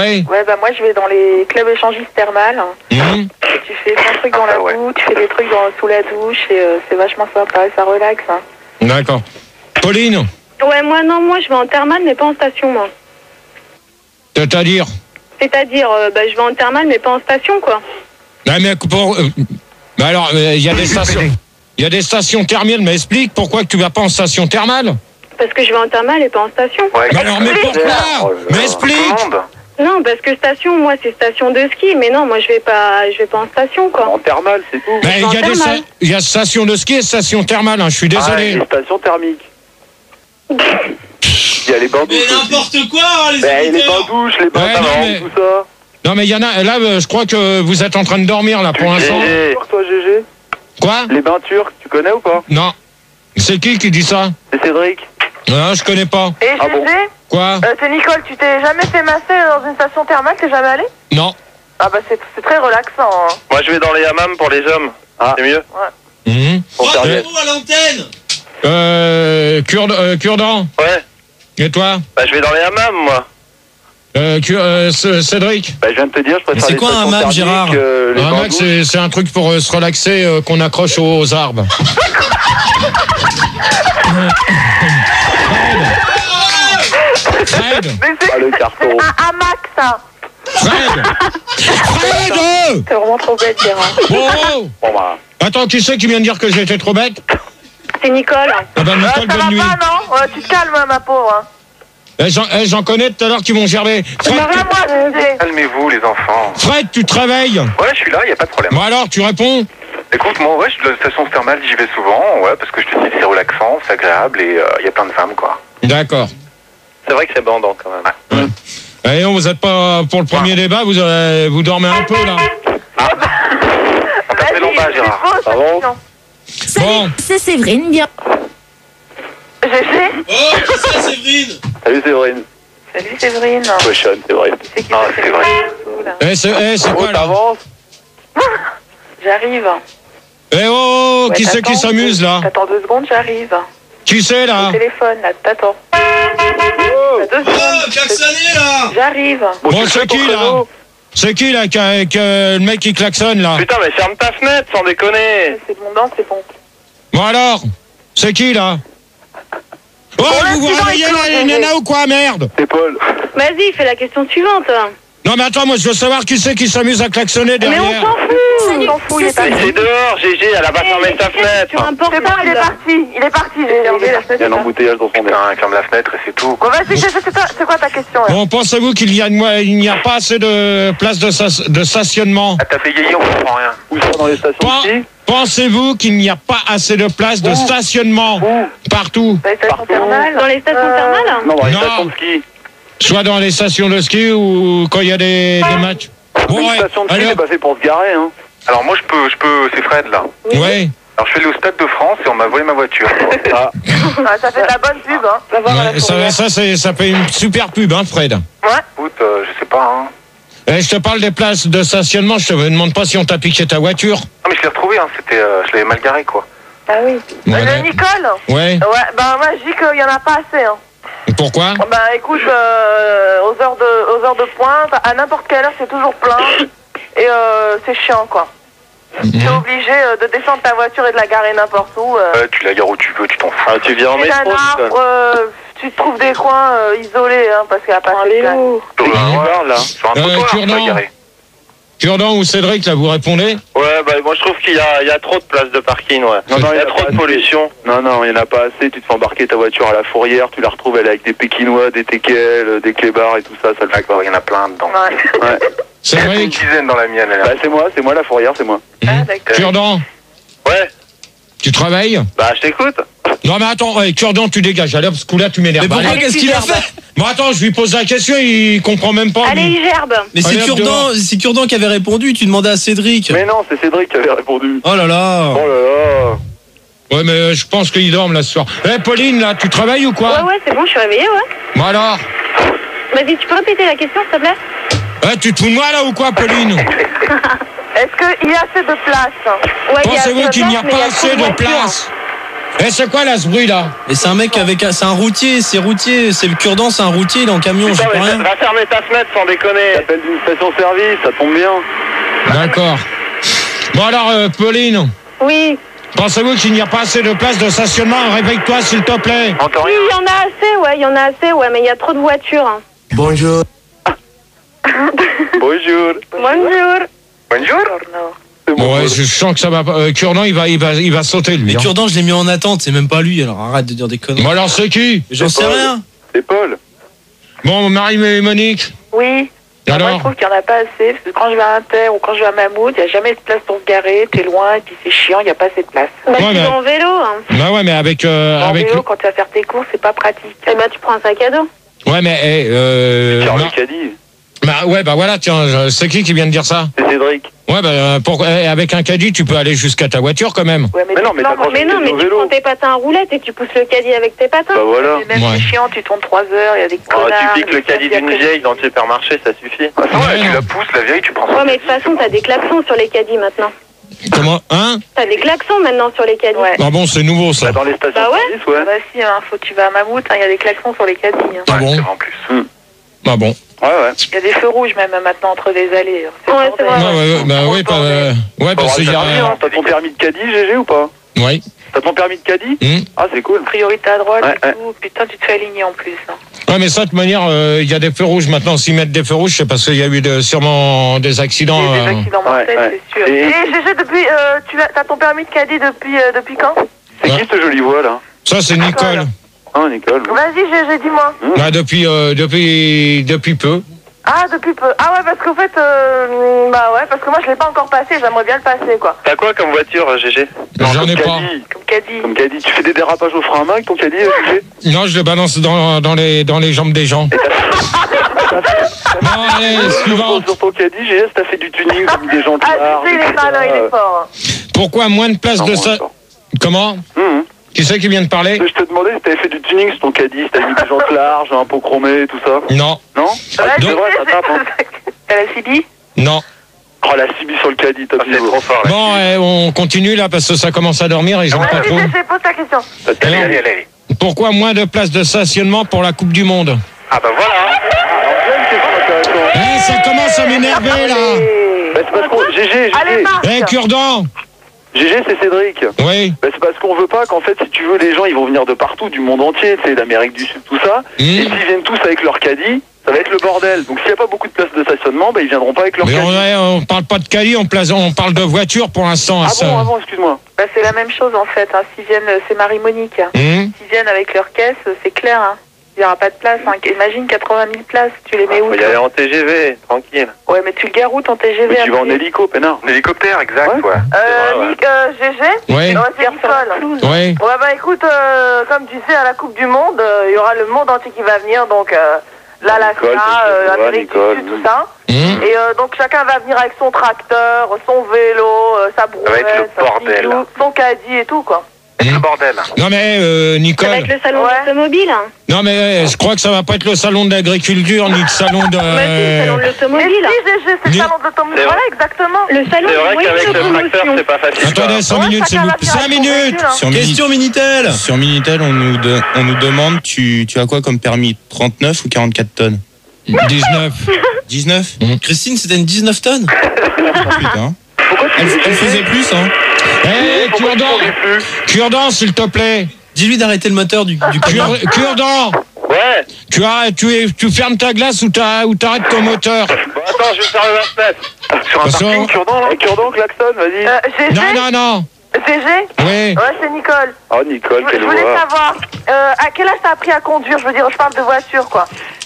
Ouais. Ouais, bah moi je vais dans les clubs échangistes thermales. Et tu fais plein de trucs dans la douche, tu fais des trucs sous la douche et c'est vachement sympa, ça relaxe. Hein. D'accord. Pauline? Ouais, moi je vais en thermale mais pas en station, moi. C'est-à-dire, je vais en thermale mais pas en station, quoi. non, mais alors, il y a des stations. Il y a des stations thermales, mais explique pourquoi que tu vas pas en station thermale? Parce que je vais en thermale et pas en station. Ouais, Mais alors, mais pourquoi? Mais explique. Non, parce que station, moi c'est station de ski, mais non, moi je vais pas en station, quoi. En thermale, c'est tout. Mais il y a station de ski et station thermale, hein, je suis désolé. Les stations thermiques. Il y a les bains douches. Mais n'importe quoi, hein, les bains douches, les bains d'avant, tout ça. Non, mais il y en a, là, je crois que vous êtes en train de dormir, là, pour l'instant. Toi, GG. Quoi? Les bains turcs, tu connais ou pas? Non. C'est qui dit ça? C'est Cédric. Non, je connais pas. Et GG, Quoi? c'est Nicole, tu t'es jamais fait masser dans une station thermale, t'es jamais allé? Non. Ah bah c'est très relaxant. Hein. Moi, je vais dans les hammams pour les hommes. C'est mieux? Ouais. Oh, c'est vous à l'antenne. Cure-dent? Ouais. Et toi? Bah, je vais dans les hammams, moi. Cédric? Bah, je viens de te dire, je préfère c'est quoi un hammam, Gérard? Un hammam, c'est un truc pour se relaxer qu'on accroche aux arbres. Fred! Mais c'est le carton. un hamac, ça. Fred! C'est vraiment trop bête, Gérard. Oh! Bon, bah. Attends, qui c'est qui vient de dire que j'étais trop bête? C'est Nicole. Ah ben, Nicole, ça va bonne nuit. pas, non? Tu te calmes, ma pauvre. J'en connais tout à l'heure qui m'ont gervé. Fred, Calmez-vous, les enfants. Fred, tu te réveilles? Ouais, je suis là, y a pas de problème. Bon alors, tu réponds? Écoute, moi, ouais, je suis de la station thermale, j'y vais souvent, ouais, parce que je te dis, c'est relaxant, c'est agréable et y a plein de femmes, quoi. D'accord. C'est vrai que c'est bandant, quand même. Allez, non, vous êtes pas pour le premier débat, vous dormez un peu, là. On t'a fait l'embas, Gérard. Ah bon? Salut, Bon. c'est Séverine, bien. GG. Oh, qui c'est, Séverine? Salut, Séverine. Salut Séverine. Cochonne, Séverine. C'est qui C'est vrai. C'est quoi, là? T'avances? J'arrive. Eh oh, Ouais, qui c'est qui t'attends, s'amuse, là? T'attends 2 secondes, j'arrive. Qui c'est, là? Au téléphone, là, t'attends. T'as 2 Oh, secondes. klaxonnez, là. J'arrive. Bon, c'est qui, là? C'est qui, là, le mec qui klaxonne, là? Putain, mais ferme ta fenêtre, sans déconner. C'est mon dent, c'est bon. Bon, alors? C'est qui, là? Oh, vous vous réveillez, là, les nanas, ou quoi, merde? C'est Paul. Vas-y, fais la question suivante. Non, mais attends, moi, je veux savoir qui c'est qui s'amuse à klaxonner Mais derrière. on s'en fout. On s'en fout, il est parti. C'est dehors, GG, elle a pas fermé sa fenêtre. Sur un C'est bon, portable. il est parti. Il est parti, j'ai fermé la Il y a un fenêtre. embouteillage dans son nez. Ferme la fenêtre et c'est tout. Bon, vas-y, c'est quoi ta question, là? Bon, pensez-vous qu'il n'y a pas assez de places de stationnement? Ah, t'as fait yéyé, on comprend rien. Où ça, dans les stations de ski? Pensez-vous qu'il n'y a pas assez de places de stationnement partout? Dans les stations thermales? Dans les stations thermales? Non, dans les Non. stations de ski. Soit dans les stations de ski ou quand il y a des matchs? Bon, Une ouais, station de ski, alors, c'est pas fait pour se garer, hein. Alors moi, je peux, c'est Fred, là. ouais. Alors je suis allé au Stade de France et on m'a volé ma voiture. Ah. Ah, ça fait de la bonne pub, hein. Va voir à la Ouais, fourrière. ça fait une super pub, hein, Fred. Écoute, je sais pas, hein. Je te parle des places de stationnement, je te demande pas si on t'a piqué ta voiture. Non mais je l'ai retrouvé, hein. C'était, je l'avais mal garé, quoi. Ah oui. Ouais. Nicole? Ouais. Ouais, bah moi je dis qu'il y en a pas assez, hein. Pourquoi? Bah écoute, aux heures de pointe, à n'importe quelle heure c'est toujours plein. Et c'est chiant, quoi. T'es obligé de descendre ta voiture et de la garer n'importe où. Tu la gares où tu veux, tu t'en fous. Ah, tu viens en C'est métro, un arbre, tu trouves des coins isolés, hein, parce qu'il n'y a pas de place. Parle, là. Sur un trottoir, Cure-dent. pas garé. Cure-dent ou Cédric, là, vous répondez? Ouais, bah moi je trouve qu'il y a trop de place de parking, ouais. Non, il y a trop de pollution. Non, il n'y en a pas assez. Tu te fais embarquer ta voiture à la fourrière, tu la retrouves elle est avec des pékinois, des teckels, des clébards et tout ça, ça le fait pas. Il y en a plein dedans. Ouais. Ouais. C'est Il y a vrai une dizaine dans la mienne, elle. Bah c'est moi la fourrière, c'est moi. Ah, d'accord. Cure-dent, Ouais, tu travailles? bah je t'écoute. Non, mais attends, Cure-dent, tu dégages. Allez, parce que là, tu m'énerves. Mais pourquoi, Allez. qu'est-ce qu'il a fait? Bon, attends, je lui pose la question, il comprend même pas. Allez, lui. il gerbe. Mais Allez, hop, dehors. c'est Cure-dent qui avait répondu, tu demandais à Cédric. Mais non, c'est Cédric qui avait répondu. Oh là là. Oh là là. Ouais, mais je pense qu'il dorme là ce soir. Pauline, là, tu travailles ou quoi? Ouais, c'est bon, je suis réveillée, ouais. Bon, alors? Vas-y, tu peux répéter la question, s'il te plaît? Tu te fous de moi, là, ou quoi, Pauline? Est-ce qu'il y a assez de place? Ouais, Pensez-vous qu'il n'y a mais pas il y a assez trop de voitures. place? Eh, c'est quoi là ce bruit là? Et c'est un mec c'est un routier, c'est le cure-dent, c'est un routier, il est en camion, je sais pas rien. Va fermer ta fenêtre sans déconner. T'appelles d'une station-service, ça tombe bien. D'accord. Bon alors, Pauline, Oui. pensez-vous qu'il n'y a pas assez de place de stationnement? Réveille-toi s'il te plaît. Entends Oui, rien. il y en a assez, ouais, mais il y a trop de voitures. Hein. Bonjour. Bonjour. Bonjour. Bonjour. Bon, ouais, je sens que ça va pas. Cure-dent, il va sauter lui. Mais hein. cure-dent, je l'ai mis en attente, c'est même pas lui, alors arrête de dire des conneries. Bon alors c'est qui? J'en sais Paul. rien. C'est Paul. Bon, Marie et Monique. Oui. Moi, je Alors trouve qu'il n'y en a pas assez, parce que quand je vais à Inter ou quand je vais à Mammouth, il n'y a jamais de place pour se garer, t'es loin, et puis c'est chiant, il n'y a pas assez de place. Bah, Ouais, tu mais- vas en vélo. Hein. Bah ouais, mais avec En vélo, quand tu vas faire tes courses, c'est pas pratique. Eh ben, tu prends un sac à dos. Ouais, mais Pierre bah, le caddie. ouais, bah voilà, tiens, c'est qui vient de dire ça? C'est Cédric. Ouais, bah avec un caddie, tu peux aller jusqu'à ta voiture quand même. Ouais, Mais non, mais t'as moi, pas- Mais non, mais au tu vélo. prends tes patins en roulette et tu pousses le caddie avec tes patins. Bah voilà. mais même Ouais. c'est chiant, tu tournes 3 heures, il y a des Ah, connards. tu piques le des caddie gens qui d'une après- vieille dans le supermarché, ça suffit. Ouais, tu non. la pousses, la vieille, tu prends Ouais, mais de toute façon, t'as des klaxons sur les caddies maintenant. Comment? Hein? T'as des klaxons maintenant sur les caddies. Ouais. Ah bon, c'est nouveau ça. Bah, dans les stations Bah ouais. service, ouais. Ah bah si, hein, faut que tu vas à Mammouth, il y a des klaxons sur les caddies. Hein. Ah bon? En plus. Ah bon. Ouais, ouais. Il y a des feux rouges même maintenant entre les allées. Ouais, c'est vrai. Ouais, ouais, bah oui, pas, ouais, parce qu'il y a. T'as ton permis de caddie, GG, ou pas? Ouais. T'as ton permis de caddie? Hmm. Ah, c'est cool. Priorité à droite Ouais, et ouais. tout. Putain, tu te fais aligner en plus. Hein. Ouais, mais ça, de toute manière, il y a des feux rouges maintenant. S'ils mettent des feux rouges, c'est parce qu'il y a eu sûrement des accidents. Il y a des accidents mortels, ouais. c'est sûr. Et- Et GG, depuis, t'as ton permis de caddie depuis quand? C'est Ouais. qui cette jolie voix, là? Ça, c'est Nicole. Ah, Nicole. Vas-y, GG, dis-moi. Bah, depuis peu. Ah, depuis peu. Ah ouais, parce qu'en fait, bah ouais, parce que moi je l'ai pas encore passé, j'aimerais bien le passer, quoi. T'as quoi comme voiture, GG? J'en ai pas. Comme caddie. Comme caddie. Tu fais des dérapages au frein à main avec ton caddie, GG? Non, je le balance dans les jambes des gens. Non, allez, suivant. Sur ton caddie, GG, t'as fait du tuning, t'as mis des gens Ah, larges, tu sais, il est etc. malin, il est fort. Pourquoi moins de place de ça? Comment? Qui c'est qui vient de parler? Je te demandais si t'avais fait du tuning sur ton caddie, si t'avais mis des jantes larges, un pot chromé, tout ça. Non, Non? Ah, Vas-y, c'est vrai, ça tape, hein. T'as la CB? non. Oh, la CB sur le caddie, t'as vu. C'est trop fort, Bon, on continue là parce que ça commence à dormir et j'aime pas Vas-y, trop. GG, pose ta question. Allez. Pourquoi moins de place de stationnement pour la Coupe du Monde? Ah bah voilà. Alors, bien une question intéressante. Eh, ça commence à m'énerver là. Bah, c'est parce qu'on... GG, Allez, Marc. Eh, cure-dent. GG, c'est Cédric. Oui. Bah, c'est parce qu'on veut pas qu'en fait, si tu veux, les gens, ils vont venir de partout, du monde entier, tu sais, d'Amérique du Sud, tout ça. Et s'ils viennent tous avec leur caddie, ça va être le bordel. Donc s'il n'y a pas beaucoup de place de stationnement, bah, ils viendront pas avec leur Mais caddie. on parle pas de caddie, on parle de voiture pour l'instant. Ah bon, excuse-moi. Bah, c'est la même chose en fait. Hein. S'ils viennent, c'est Marie-Monique. Hein. S'ils viennent avec leur caisse, c'est clair. Hein. Il n'y aura pas de place. Hein. Imagine 80 000 places. Tu les mets où? Faut y aller en TGV, tranquille. Ouais, mais tu le gares où ton TGV? Mais tu vas en après hélico, peinard. En hélicoptère, exact, ouais. GG? Oui. Ouais, c'est Nicole. Oui. Ouais, bah écoute, comme tu sais, à la Coupe du Monde, il y aura le monde entier qui va venir. Donc là, la Nicole, FIA, l'Amérique du Nicole. Sud, tout ça. Mmh. Et donc chacun va venir avec son tracteur, son vélo, sa brouette, va être le sa bordel. pilou, son caddie et tout, quoi. C'est le bordel. Non mais Ça va Nicole. être le salon Ouais. d'automobile. Hein. Non mais je crois que ça va pas être le salon de l'agriculture ni le salon de. Bah, c'est le salon de Mais l'automobile. si, GG, c'est le Ni- salon de l'automobile. C'est Voilà, vrai. exactement. Le salon C'est vrai du moyen qu'avec de le tracteur, promotion. c'est pas facile. Attendez 5 Ouais, minutes, s'il chacun vous va plaît. venir 5 avec son minutes. véhicule, hein. Sur Question Minitel. Sur Minitel, on nous demande, tu as quoi comme permis? 39 ou 44 tonnes? 19. 19? Christine, c'était une 19 tonnes. Putain. Elle faisait plus, hein? Eh, Cure-dent, s'il te plaît. Dis-lui d'arrêter le moteur du camion. Cure-dent. Ouais. Tu fermes ta glace ou t'arrêtes ton moteur. Bon, attends, je vais faire le 29. Sur un Parce parking, qu'on- cure-dent, là. Cure-dent, klaxon, vas-y. GG? Non. GG? Oui. Ouais, c'est Nicole. Oh, Nicole, Je quelle voulais voix. savoir, à quel âge t'as appris à conduire? Je veux dire, je parle de voiture, quoi.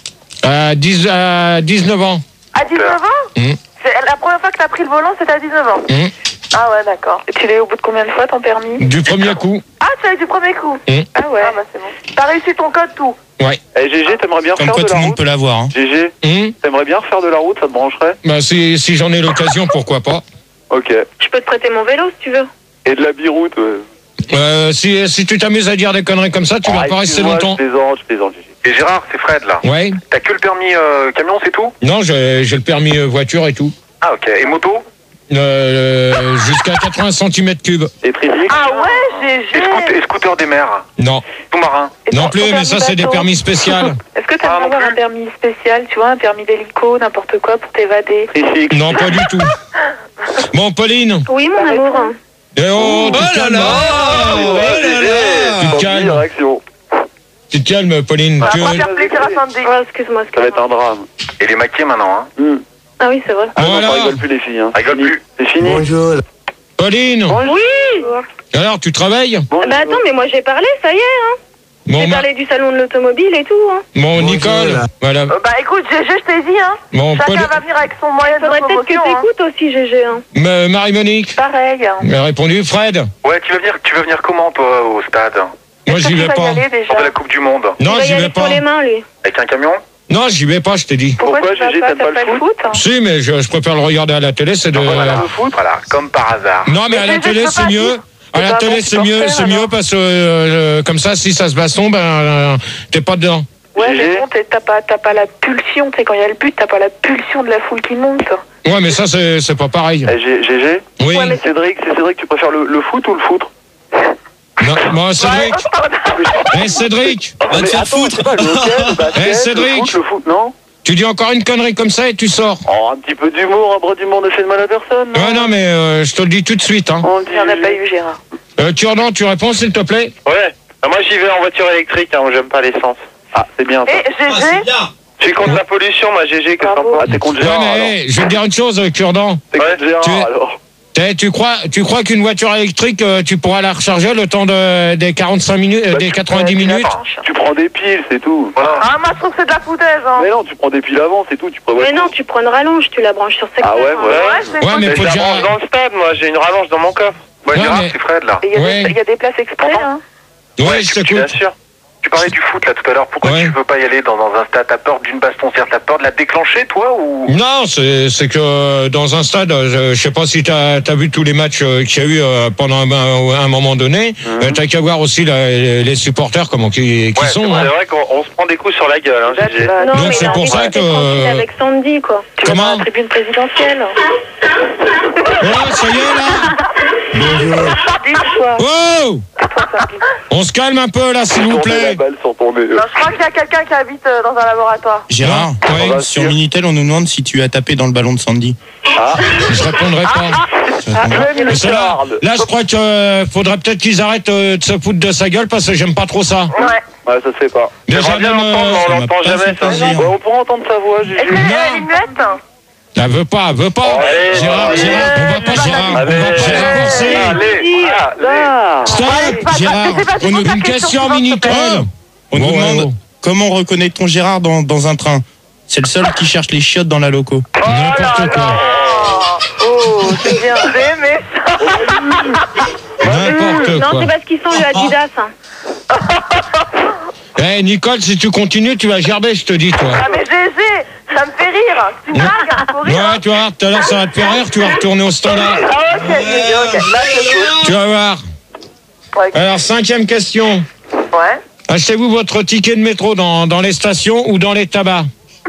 19 ans. À 19 ans? C'est la première fois que t'as pris le volant, c'était à 19 ans. Ah ouais, d'accord. Et tu l'as eu au bout de combien de fois, ton permis? Du premier coup. Ah, tu l'as eu du premier coup? Ah ouais. Ah bah c'est bon. T'as réussi ton code, tout? Ouais. Eh, GG, t'aimerais bien Comme refaire quoi de tout la le monde route? peut l'avoir, hein. GG, t'aimerais bien refaire de la route, ça te brancherait? Bah si j'en ai l'occasion, pourquoi pas. Ok. Je peux te prêter mon vélo si tu veux. Et de la biroute, Si tu t'amuses à dire des conneries comme ça, tu vas pas rester longtemps. Je plaisante, GG. Et Gérard, c'est Fred, là. Ouais. T'as que le permis camion, c'est tout? Non, j'ai le permis voiture et tout. Ah, ok. Et moto? Jusqu'à 80 cm3. Et tricycle. Ah ouais, GG. Et scooter des mers. Non. Sous-marin. Non plus, mais ça, c'est des permis spéciaux. Est-ce que t'aimerais avoir un permis spécial, tu vois, un permis d'hélico, n'importe quoi pour t'évader? Tricycle. Non, pas du tout. Bon, Pauline. Oui, mon amour. Eh oh, tu te calmes. Tu te calmes. Réaction. Tu te calmes, Pauline. On va faire plaisir à Sandy. Oh, excuse-moi, Ça va être un drame. Et les maquillés maintenant, hein. Ah oui, c'est vrai. Ah non, Voilà. ça rigole plus les filles, hein. Rigole plus. C'est fini. Pauline. Oui. Alors, tu travailles? Bah attends, mais moi j'ai parlé, ça y est, hein. Bon, J'ai parlé du salon de l'automobile et tout, hein. bon, Nicole. Voilà. Bah écoute, GG, je t'ai dit, hein. Bon, Chacun va venir avec son moyen de Faudrait peut-être que locomotion, hein. t'écoutes aussi, GG, hein. Marie-Monique. Pareil. Elle a répondu. Fred. Ouais, tu veux venir comment, toi, au stade? Moi, j'y vais pas. Pour la Coupe du Monde. Non, Il va y j'y aller vais pour pas. les mains, lui. Avec un camion? Non, j'y vais pas, je t'ai dit. Pourquoi Pourquoi, tu vas GG, pas? t'aimes T'as pas pas le le foot? Si, mais je préfère le regarder à la télé, c'est de... Voilà, le foot. Voilà, comme par hasard. Non, mais à la Mais télé, je peux c'est pas mieux. dire. À la C'est pas télé, bon c'est mieux, supporter, c'est mieux alors. parce que comme ça, si ça se baston, t'es pas dedans. Ouais, GG. mais bon, t'as pas la pulsion, tu sais, quand il y a le but, t'as pas la pulsion de la foule qui monte. Ouais, mais ça, c'est pas pareil. Eh, GG? Oui. Ouais, mais Cédric, tu préfères le foot ou le foutre? Non, bon, Cédric. Eh, Cédric. Va te faire foutre. Eh, Cédric. Le foot, non? Tu dis encore une connerie comme ça et tu sors. Oh, un petit peu d'humour, un bras d'humour ne fait de mal à personne. Ouais, non, mais je te le dis tout de suite. Hein. On dit... Il n'y en a pas eu, Gérard. Cure-dent, tu réponds, s'il te plaît? Ouais. Moi, j'y vais en voiture électrique, hein, j'aime pas l'essence. Ah, c'est bien ça. Et GG, Je suis contre la pollution, moi, GG, que Bravo. sympa. Ah, t'es contre Ouais, Gérard, mais alors. hey, je vais te dire une chose, Cure-dent. T'es contre Gérard, tu- alors. Tu crois qu'une voiture électrique, tu pourras la recharger le temps des 45 minutes, des 90 minutes? Tu prends des piles, c'est tout. Voilà. Ah, moi, je trouve que c'est de la foutaise, hein. Mais non, tu prends des piles avant, c'est tout. Tu prévois Mais tout. non, tu prends une rallonge, tu la branches sur secteur. Ah ouais, hein. ouais. Ouais, c'est Ouais, mais cool. faut déjà... dans le stade, moi, j'ai une rallonge dans mon coffre. Ouais, Ouais, Gérard, mais- c'est Fred, là. Et Ouais. il y a des places exprès, hein. Ouais, je tu t'écoute. l'assures. Tu parlais du foot, là, tout à l'heure. Pourquoi Ouais. tu veux pas y aller dans un stade? T'as peur d'une baston? T'as peur de la déclencher, toi, ou... Non, c'est que dans un stade, je sais pas si t'as vu tous les matchs qu'il y a eu pendant un moment donné. T'as qu'à voir aussi les supporters comment qui Ouais, sont. c'est Hein. vrai qu'on se prend des coups sur la gueule, hein, Là, GG. tu vas- Non, Donc, mais c'est il a pour envie ça de rester que- tranquille avec Sandy, quoi. Tu vas Comment dans la tribune présidentielle. Oh, ça y est là. Dis-toi. Oh, on se calme un peu là, s'il vous Tourner la plaît. balle sur ton nez. Non, je crois qu'il y a quelqu'un qui habite dans un laboratoire. Gérard, Ouais. va sur sûr. Minitel, on nous demande si tu as tapé dans le ballon de Sandy. Je répondrai pas. Parce que là, je crois que faudrait peut-être qu'ils arrêtent de se foutre de sa gueule parce que j'aime pas trop ça. Ouais. Ouais, ça se fait pas. Déjà, J'aimerais bien même, l'entendre, mais ça on m'a l'entend pas jamais, fait ça. plaisir. Ouais, on pourra entendre sa voix, Est-ce GG. qu'elle est muette? Elle veut pas. Allez, Gérard, allez, on va pas Gérard, on va pas forcer. Allez, Stop, Gérard. C'est pas Une question Minitel. On nous Bon, demande ouais. comment reconnaît-on Gérard dans un train. C'est le seul qui cherche les chiottes dans la loco. N'importe quoi. Oh, c'est bien. J'ai aimé ça. N'importe Non, quoi. c'est parce qu'ils sont le Adidas. Hein. Eh, Nicole, si tu continues, tu vas gerber, je te dis, toi. Ah, mais GG, ça me fait rire. Tu me blagues, faut rire. Ouais, tu vas voir, tout à l'heure, ça va te faire rire, tu vas retourner au standard. Ah, ok, GG, ok. Là, c'est cool. Tu vas voir. Ouais. Alors, 5e question. Ouais. Achetez-vous votre ticket de métro dans les stations ou dans les tabacs?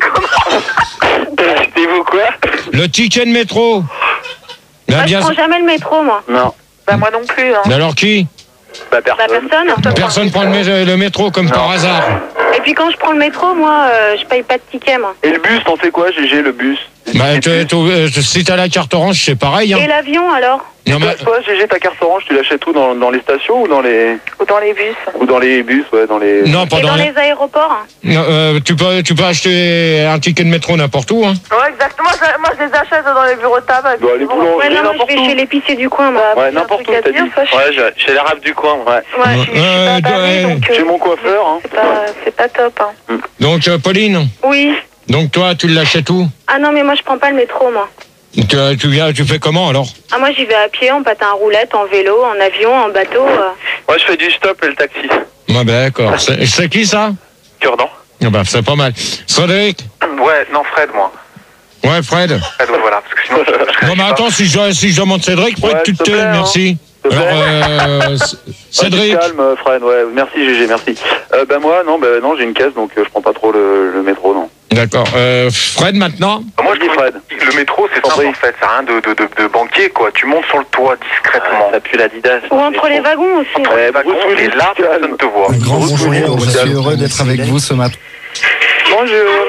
Achetez-vous quoi? Le ticket de métro. Ben, Moi, je bien... prends jamais le métro, moi. Non. Bah, moi non plus, hein. Mais alors qui? Bah, Bah, personne. Personne prend le métro comme par hasard. Et puis quand je prends le métro, moi, je paye pas de ticket, moi. Et le bus, t'en fais quoi, GG, le bus? Bah, si t'as la carte orange, c'est pareil. Hein. Et l'avion, alors? Non, mais... Toi, GG, ta carte orange, tu l'achètes où? Dans les stations ou dans les... Ou dans les bus. Ou dans les bus, ouais, dans les... non, pas Et dans dans les... les aéroports? Non, tu peux acheter un ticket de métro n'importe où. Hein. Ouais, exactement. Moi, je les achète dans les bureaux de tabac. Dans les boulangeries, Ouais, non, moi, n'importe je vais où. chez l'épicier du coin, moi. Ouais, n'importe où, t'as dit. Ouais, chez l'arabe du coin, ouais. Ouais, je suis pas à Paris, donc... Chez mon coiffeur, hein. C'est pas top, hein. Donc, Pauline, Oui. donc toi, tu l'achètes où? Ah non, mais moi, je prends pas le métro, moi. Tu fais comment alors? Ah, moi, j'y vais à pied, en patin à roulette, en vélo, en avion, en bateau. Moi, je fais du stop et le taxi. Ouais, ben d'accord. C'est qui ça? Cure-dent. Ah bah, c'est pas mal. Cédric? Ouais, non, Fred, moi. Ouais, Fred. Fred, ouais, voilà, parce que sinon, je Non, mais attends, si je demande Cédric, Fred, Ouais, tu te s'il te tais, plaît, hein. merci. S'il te plaît. Alors, Cédric. Calme, Fred, ouais. Merci, GG, merci. Moi, non, j'ai une caisse, donc je prends pas trop le métro, non. D'accord. Fred, maintenant? Moi, je dis Fred. Le métro, c'est simple en fait. C'est rien de banquier, quoi. Tu montes sur le toit discrètement. Ça pue l'Adidas. Ou entre les wagons aussi. Entre les wagons, et là, personne ne te voit. Un grand bonjour, je suis heureux d'être avec vous ce matin. Bonjour.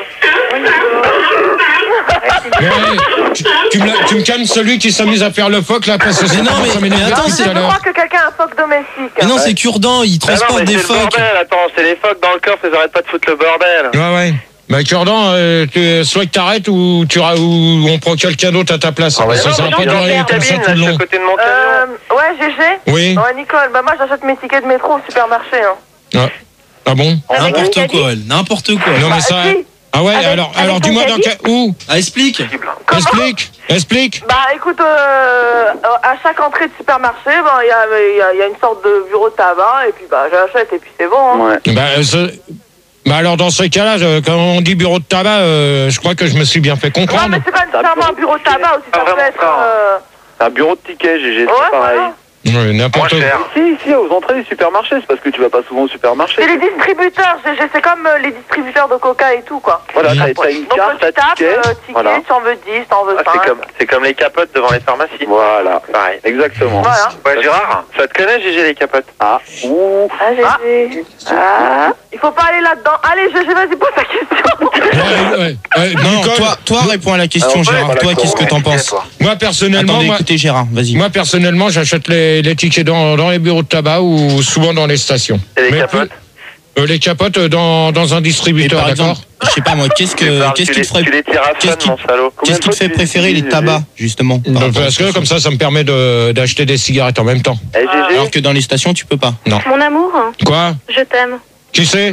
Tu me calmes celui qui s'amuse à faire le phoque là parce que Mais non, mais attends, Je crois que quelqu'un a un phoque domestique. Mais non, c'est Cure-dent, il transporte des phoques. Attends, c'est les phoques dans le coffre, ils arrêtent pas de foutre le bordel. Ouais. Bah Cure-dent, soit que t'arrêtes ou on prend quelqu'un d'autre à ta place. Ça va pas durer comme ça tout le long. Côté de mon camion. Ouais, GG. Oui. Ouais, Nicole, bah moi j'achète mes tickets de métro au supermarché. Hein. Ah bon? N'importe quoi, elle, n'importe quoi. Non mais ça... si. Ah ouais, Avec alors dis-moi dans quel... Où? Ah, explique. Explique. Bah écoute, à chaque entrée de supermarché, il y a une sorte de bureau de tabac et puis bah j'achète et puis c'est bon. Hein. Ouais. Bah alors dans ce cas-là, quand on dit bureau de tabac, je crois que je me suis bien fait Non comprendre. mais c'est pas nécessairement un bureau de tabac aussi, ça peut être... C'est un bureau de tickets, GG, c'est pareil. Voilà. Ouais, n'importe quoi. Si, aux entrées du supermarché, c'est parce que tu vas pas souvent au supermarché. C'est les distributeurs, GG, c'est comme les distributeurs de coca et tout quoi. Voilà, t'as une Donc carte, tu tapes, ticket. ticket, tu en veux 10, t'en veux 5. C'est comme les capotes devant les pharmacies. Voilà, pareil. Exactement. Voilà. Ouais, Gérard, ça te connaît, GG, les capotes? Ah, ouh. Ah, GG. Ah. Il faut pas aller là-dedans. Allez, GG, vas-y, pose ta question. Non, Nicole, toi réponds à la question, Gérard. Toi, qu'est-ce que t'en penses? Moi personnellement, Attendez, écoutez Gérard, vas-y. moi personnellement, j'achète les tickets dans les bureaux de tabac ou souvent dans les stations. Et les capotes? Les capotes dans un Et distributeur, par d'accord? exemple, je sais pas moi, qu'est-ce qui te ferait, Tu les tires à qu'est-ce fun, qui- mon salaud. qu'est-ce qui te fait préférer les tabacs, justement? par rapport Parce que comme ça me permet d'acheter des cigarettes en même temps. Eh, GG? Alors que dans les stations, tu peux pas. Mon amour, Quoi? je t'aime. Qui c'est?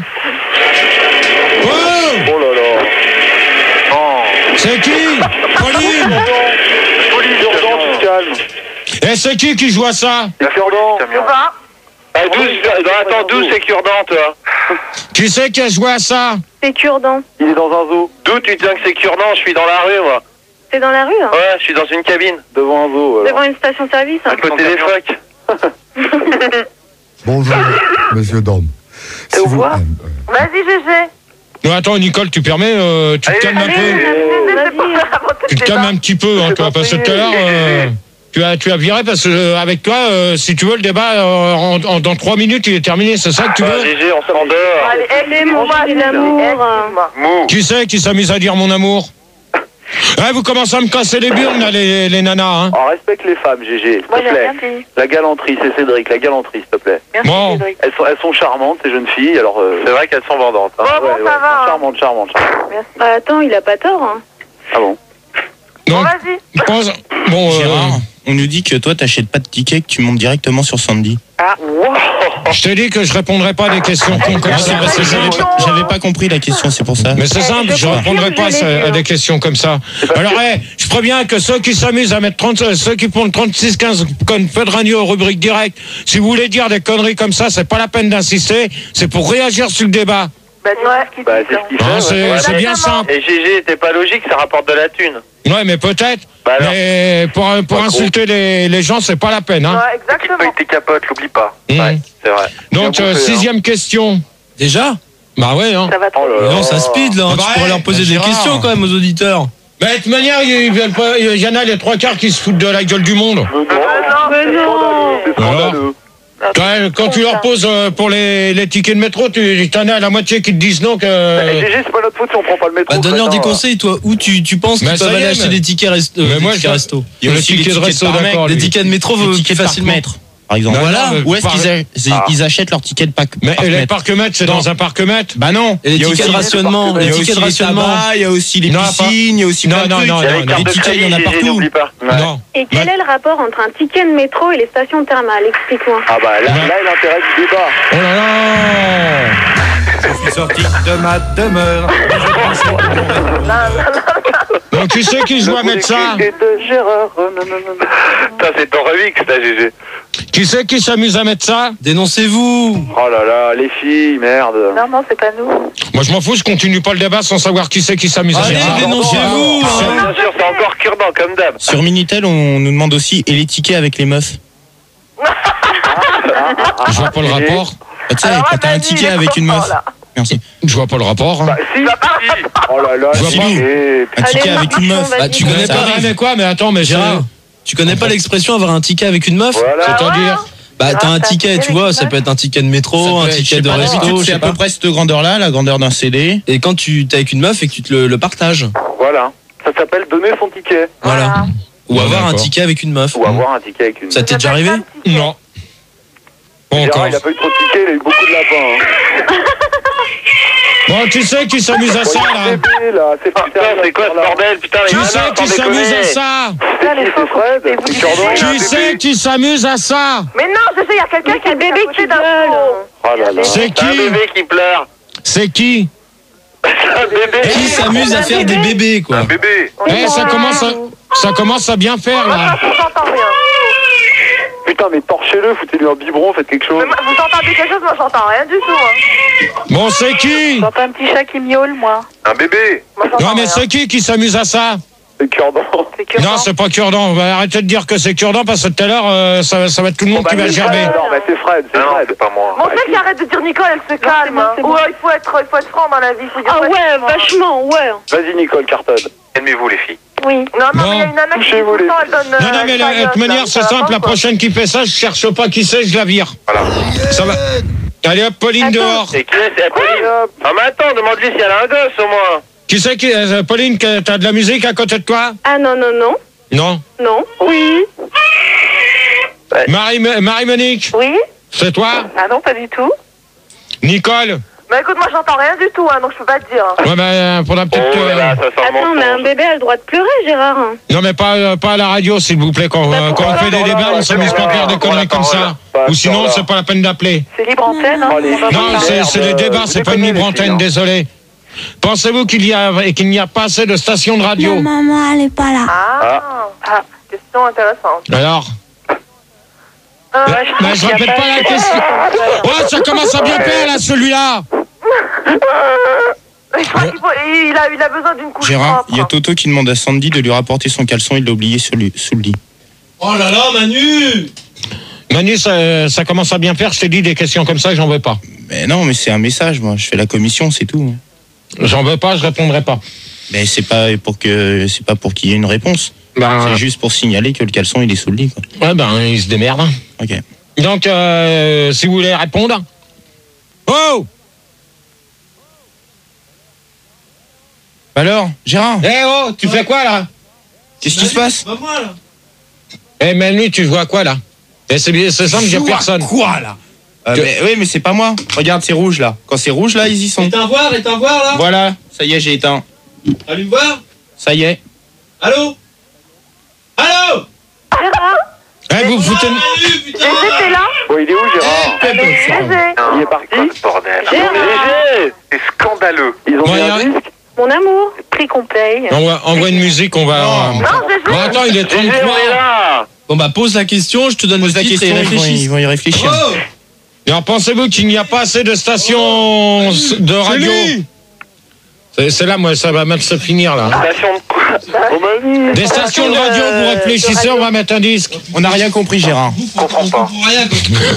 Oh! Oh là là. Oh. C'est qui? Pauline! Cure-dent, tu te calmes. Et c'est qui joue à ça? C'est Cure-dent. Je sais pas. Attends, 12, c'est Cure-dent, toi. Qui c'est qui a joué à ça? C'est Cure-dent. Il est dans un zoo. D'où tu tiens que c'est Cure-dent? Je suis dans la rue, moi. C'est dans la rue, hein. Ouais, je suis dans une cabine. Devant un zoo, alors. Devant une station-service. À côté des phoques. Bonjour, monsieur Dom. Si vous... Vas-y, GG. Non, attends, Nicole, tu permets, tu te calmes un peu. Tu te calmes un petit peu, hein, toi, parce que tout à l'heure, tu as viré parce que avec toi, si tu veux, le débat, dans 3 minutes, il est terminé. C'est ça que tu veux? GG, on s'en dehors. Allez, Excuse-moi, j'ai l'amour. Mou. Qui c'est qui s'amuse à dire mon amour? Ouais, vous commencez à me casser les burnes, là, les nanas, hein. On respecte les femmes, GG, s'il Moi, te j'ai plaît. rien dit. La galanterie, c'est Cédric, la galanterie, s'il te plaît. Merci, Bon. Cédric. Elles sont charmantes, ces jeunes filles, alors... C'est vrai qu'elles sont vendantes. Bon, ça va, hein. Charmantes. Bah, attends, il a pas tort, hein. Ah bon? Bon, Donc, vas-y. je pense... Bon, Gérard, on nous dit que toi, t'achètes pas de tickets, que tu montes directement sur Sandy. Ah, je t'ai dit que je répondrai pas à des questions cons comme Ah, ça. c'est parce que j'avais pas compris la question, c'est pour ça. Mais c'est simple, je répondrai pas à des questions comme ça. Alors, je préviens que ceux qui s'amusent à mettre 30, ceux qui font le 36-15 comme Feu de Radio, rubrique direct, si vous voulez dire des conneries comme ça, c'est pas la peine d'insister, c'est pour réagir sur le débat. bah, c'est ce qu'il dit. Hein, c'est ouais. c'est bien simple. Et GG, t'es pas logique, ça rapporte de la thune. Ouais, mais peut-être. Bah alors. Mais pour insulter les gens, c'est pas la peine. Hein. Ouais, exactement. Tes capotes, l'oublie pas. Mmh. Ouais, c'est vrai. Donc, Bien bouffé, 6e question. Déjà? Bah ouais, hein. Ça va trop. Oh là là. Non, ça speed là, hein. Bah Tu ouais, pourrais leur poser des Gérard. questions quand même aux auditeurs. Bah, de toute manière, il y en a les 3/4 qui se foutent de la gueule du monde. Mais non. C'est scandaleux. Ouais, quand tu leur poses pour les tickets de métro, t'en as la moitié qui te disent non que... GG, c'est pas notre faute si on prend pas le métro. Bah, donne-leur des crétin. conseils, toi. Où tu penses qu'ils Mais ça peuvent y aller est, acheter mais- des tickets resto? Mais Des moi, tickets resto. Il y a Le aussi ticket les de tickets resto, par d'accord, mec, Des lui. tickets de métro les plus tickets par facilement. mètre, par exemple. Non, Voilà. non, Où est-ce qu'ils achètent leurs tickets de Mais les parc-mètre? parcs-mètres, c'est dans un parc-mètre? Bah non. Et les Il y a tickets de aussi- rationnement. Il y Les a tickets aussi de les rationnement. tabacs, il y a aussi les Non, pas- piscines, il y a aussi Non, plein de non, trucs. non, Il y a les non, cartes les de tickets, il y en a crédit, GG, partout. n'oublie pas. Non. Et quel est le rapport entre un ticket de métro et les stations thermales? Explique-moi. Ah bah là est l'intérêt du débat. Oh là là. Je suis sorti de ma demeure. Donc tu sais qui joue à mettre ça? Ça, c'est ton remix, ça, GG. Qui c'est qui s'amuse à mettre ça? Dénoncez-vous. Oh là là, les filles, merde. Non, c'est pas nous. Moi je m'en fous, je continue pas le débat sans savoir qui c'est qui s'amuse à Allez, mettre ça. dénoncez-vous. Bien sûr, c'est encore cure-dent, comme d'hab. Sur Minitel, on nous demande aussi, et les tickets avec les meufs? Je vois pas le rapport. Tu sais, quand t'as un ticket avec une meuf. Merci. Je vois pas le rapport. Hein. Bah, si. Oh là là, Je vois pas. Un ticket avec une meuf. Bah, tu connais pas, mais quoi? Mais attends, mais Gérard, tu connais pas l'expression avoir un ticket avec une meuf? Voilà. C'est-à-dire? Bah, t'as un ticket, tu vois, ça peut être un ticket de métro, un ticket de resto, je C'est sais à pas. peu près cette grandeur-là, la grandeur d'un CD. Et quand tu t'es avec une meuf et que tu te le partages. Voilà. Ça s'appelle donner son ticket. Voilà. Ou Ouais, avoir un d'accord. ticket avec une meuf. Ou avoir un ticket avec une. Ça t'est déjà arrivé? Non. Pas Gérard, encore. il a pas eu trop de tickets, il a eu beaucoup de lapins. Hein. Bon, tu sais qui s'amuse à ça, Oh, il y a là? un bébé, là. C'est Putain, c'est quoi ce bordel? Putain, les Qui gamins, c'est sans qui s'amuse déconner. à ça? C'est Fred, c'est Cordon. Qui c'est qui s'amuse à ça? Mais non, je sais, il y a quelqu'un qui a un bébé qui d'un gueule. Oh là là. C'est C'est un qui? bébé qui pleure. C'est qui? C'est un bébé. Qui s'amuse à faire des bébés, quoi. Un bébé. Eh, ça commence à bien faire, là. J'entends rien. Putain, mais torchez-le, foutez-lui un biberon, faites quelque chose. Mais vous entendez quelque chose? Moi, j'entends rien du tout. Hein. Bon, c'est qui? J'entends un petit chat qui miaule, moi. Un bébé. Moi, j'entends Non, mais rien. c'est qui s'amuse à ça? C'est Cordon. C'est que Non, c'est pas cure-dent. Arrêtez de dire que c'est cure-dent parce que tout à l'heure, ça va être tout le monde qui va c'est gerber. Fred, alors, bah c'est Fred, c'est Non, Fred. c'est pas moi. Bon, c'est qui arrête de dire Nicole, elle se calme. Hein. c'est bon. Ouais, il faut être franc dans la vie. Faut dire Ah ouais, ouais, franc. vachement, ouais. Vas-y, Nicole, cartonne. Calmez-vous, les filles. Oui. Non, non, Bon. mais il y a une nana qui dit Touchez-vous, tout le les temps, elle donne. Non, non, mais de toute manière, c'est simple. La prochaine qui fait ça, je cherche pas qui c'est, je la vire. Voilà. Ça va. Allez hop, Pauline dehors. Et qui est? C'est Pauline. Ah, mais attends, demande-lui si elle a un gosse, au moins. Qui c'est qui, Pauline, t'as de la musique à côté de toi? Ah non, non, non. Non. Non. Oui. Marie-Monique, Oui? c'est toi? Ah non, pas du tout. Nicole? Bah écoute, moi, j'entends rien du tout, hein, donc je peux pas te dire. Ouais, pour la petite. Oh là là, ça sent le Attends, mais un mensonge. bébé a le droit de pleurer, Gérard. Non, mais pas à la radio, s'il vous plaît. Quand on fait des débats, on s'amuse pas à faire des conneries comme ça. Ou sinon, c'est pas la peine d'appeler. C'est libre antenne, hein? Oh, les filles. Non, c'est des débats, Vous c'est pas une déconnez, libre les filles, antenne, hein. désolé. Pensez-vous qu'il n'y a pas assez de stations de radio? Maman, elle est pas là. Ah, question intéressante. Alors? Je répète pas la question. Oh, ça commence à bien faire, là, celui-là. Je crois qu'il a besoin d'une couche Gérard, propre. il y a Toto qui demande à Sandy de lui rapporter son caleçon, il l'a oublié sous le lit. Oh là là, Manu! Manu, ça commence à bien faire. Je t'ai dit des questions comme ça, j'en veux pas. Mais non, mais c'est un message, moi. Je fais la commission, c'est tout. J'en veux pas, je répondrai pas. Mais c'est pas pour qu'il y ait une réponse. C'est juste pour signaler que le caleçon, il est sous le lit, quoi. Ouais, il se démerde. Ok. Donc, si vous voulez répondre. Oh! Alors, Gérard, Eh oh, tu fais quoi, là? qu'est-ce qui se passe? Pas moi, là. Eh, Manu, tu vois quoi, là? Eh, c'est simple, il n'y a personne. Quoi, là? Oui, mais c'est pas moi. Regarde, c'est rouge, là. Quand c'est rouge, là, ils y sont. Éteins voir, là. Voilà, ça y est, j'ai éteint. Allume voir. Ça y est. Allô? Allô? Eh, vous foutez... Manu, putain! T'es là? Bon, il est où, Gérard? Il est parti. Quoi, ce bordel? Léger. C'est scandaleux. Ils ont Bon, mis un y a- disque. Mon amour, prix complet. Envoie une musique, on va... Non, Bon, attends, il est Gégé, on est 33. là. Bon, bah, pose la question, je te donne Pose le la titre et question, réfléchis. ils vont y réfléchir. Oh! Alors, pensez-vous qu'il n'y a pas assez de stations de radio? C'est là, moi, ça va mal se finir, là. Station de quoi? Oh, Manu. Des stations de radio, vous réfléchissez, on va mettre un disque. On n'a rien compris, Gérard. comprends pas. Pour rien,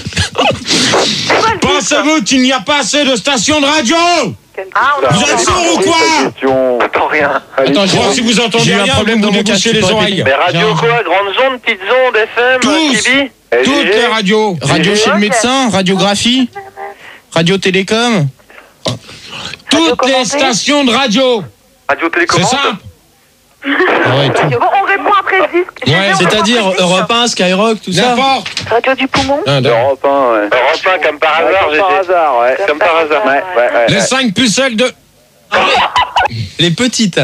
Pensez-vous qu'il n'y a pas assez de stations de radio? Ah, on Vous êtes sourds ou quoi? Question. Attends, rien. Allez, Attends, si vous entendez J'ai eu un rien, problème vous dans mon débouchez casque, les tu peux oreilles. Mais radio Genre, quoi? Grande zone, petite zone, FM, Tous. Kibi? Toutes les radios. Radio chez le médecin, radiographie, radio télécom. Toutes les stations de radio. Radio C'est télécommande? simple. Ah ouais, tout. Bon, on répond après le disque. Ouais, C'est-à-dire Europe 1, Skyrock, tout ça. N'importe. Radio du poumon. Europe 1, ouais. Europe 1, comme par hasard, Comme par Gégé. hasard, ouais. Comme par hasard. Ouais. Les 5 pucelles de... Les petites.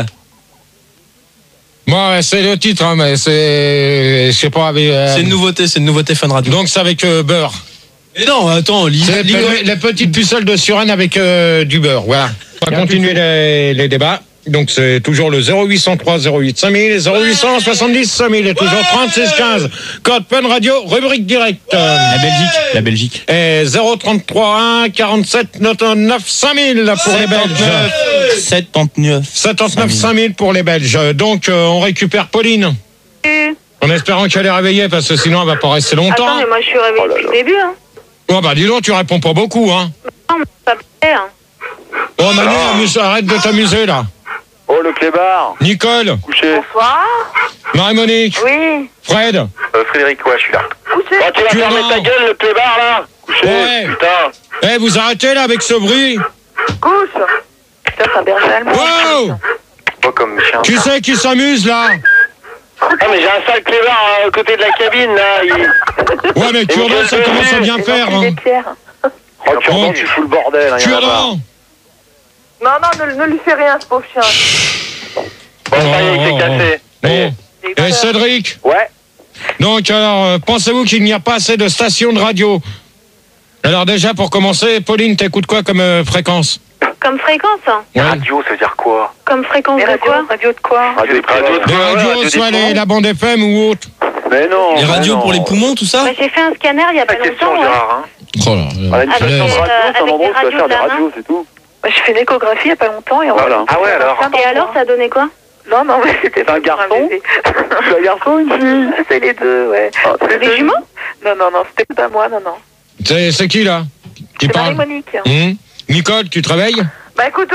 Moi, c'est le titre, hein, mais c'est... Je sais pas, avec... C'est une nouveauté Fun Radio. Donc c'est avec beurre. Mais non, attends, C'est les petites pucelles de Suresnes avec du beurre, voilà. On va continuer les débats. Donc c'est toujours le 0803 08 5000 et 0800 70 5000 et toujours 36 15. Code Fun Radio, rubrique directe. La Belgique. Et 033 1 47 99 5000 pour les Belges. 79. 79 5000 pour les Belges. Donc on récupère Pauline. En espérant qu'elle est réveillée parce que sinon elle va pas rester longtemps. Attends, mais moi je suis réveillée depuis le début. Hein. Oh bah dis donc, tu réponds pas beaucoup, hein. Non, mais ça me plaît. Hein. Oh Manu, arrête de t'amuser là. Oh, le clébard. Nicole. Couché. Bonsoir. Marie-Monique. Oui. Fred. Frédéric, ouais, je suis là. Couché. Oh, tu vas fermer ta gueule, le clébard, là. Couché, Ouais. putain. Vous arrêtez là avec ce bruit. Couche. Putain, c'est un berger allemand. Wow. Pas comme chien. Qui c'est qui s'amuse là? Ah, mais j'ai un sale clébard à côté de la cabine, là. Ouais, mais Cure-dent, ça commence à bien faire. Hein. Oh, Cure-dent, tu fous le bordel. Hein, Cure-dent. Non, ne lui fais rien, ce pauvre chien. Bon, ça y est, il s'est cassé. Bon. Et Cédric. Ouais. Donc, alors, pensez-vous qu'il n'y a pas assez de stations de radio? Alors déjà, pour commencer, Pauline, t'écoutes quoi comme fréquence? Comme fréquence, hein. Ouais. Radio, ça veut dire quoi? Comme fréquence de quoi? Radio de quoi? Radio Des radios, soit la bande FM ou autre. Mais non. Les radios pour les poumons, tout ça? Bah, j'ai fait un scanner il y a pas La question, longtemps. Gérard, hein. Oh là, Une station de radio, c'est un endroit où tu vas faire des radios, c'est tout. Je fais une échographie il y a pas longtemps. Et Voilà. Ah ouais, alors. Et alors, ça donnait quoi? Non, mais c'était un garçon. C'est un garçon ou une fille? C'est les deux, ouais. C'est des jumeaux? Non, c'était pas moi, non. c'est qui là qui C'est parle? Marie-Monique. Nicole, tu travailles? Bah écoute,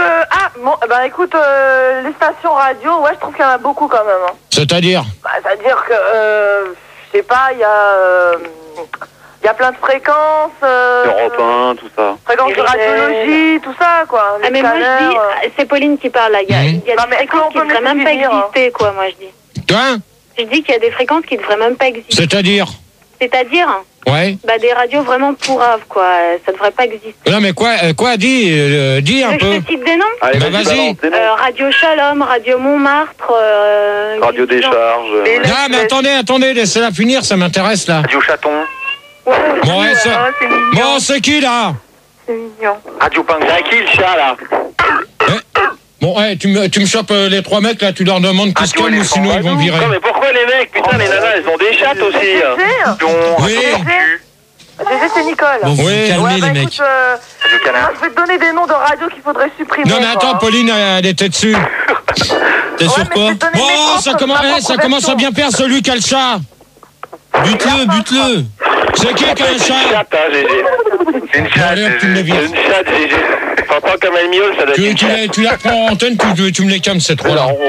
les stations radio, ouais, je trouve qu'il y en a beaucoup quand même. Hein. C'est-à-dire? Bah, c'est-à-dire que, je sais pas, il y a plein de fréquences. Europe 1, tout ça. Fréquences de radiologie, tout ça, quoi. Ah, mais moi je dis, c'est Pauline qui parle là. Il y a des fréquences qui devraient même pas exister, quoi, moi je dis. Toi? Je dis qu'il y a des fréquences qui devraient même pas exister. C'est-à-dire? C'est-à-dire, Ouais. bah, des radios vraiment pourraves, quoi. Ça devrait pas exister. Non mais quoi dis un Je peu. te cite des noms? Allez, Bah, vas-y. Radio Shalom, Radio Montmartre. Radio Décharge. Non mais attendez, laissez-la finir, ça m'intéresse là. Radio Chaton. Ouais, Bon, ouais, ça... c'est mignon. bon, c'est qui là? C'est mignon. Radio Pingouin. C'est qui le chat, là? Bon, tu me chopes les trois mecs là, tu leur demandes qu'ils se calment ou sinon ils vont virer. Non, mais pourquoi les mecs? Putain, les nanas, elles ont des chattes aussi. Oui. GG, c'est Nicole. Bon, vous Oui. calmez les mecs. Écoute, moi, je vais te donner des noms de radios qu'il faudrait supprimer. Non mais attends, quoi. Pauline, elle était dessus. T'es Ouais, sur mais quoi? je vais te donner des Oh, noms ça comme commence à bien faire celui qui a le chat. Bute-le. C'est qui a un C'est chat? une chatte, hein, GG. C'est une Bon, chatte, allez, hop, tu me les GG. vires. C'est une chatte, GG. T'entends comme elle miaule, ça doit être une chatte. Tu la prends en antenne, tu me les calmes ces trois là.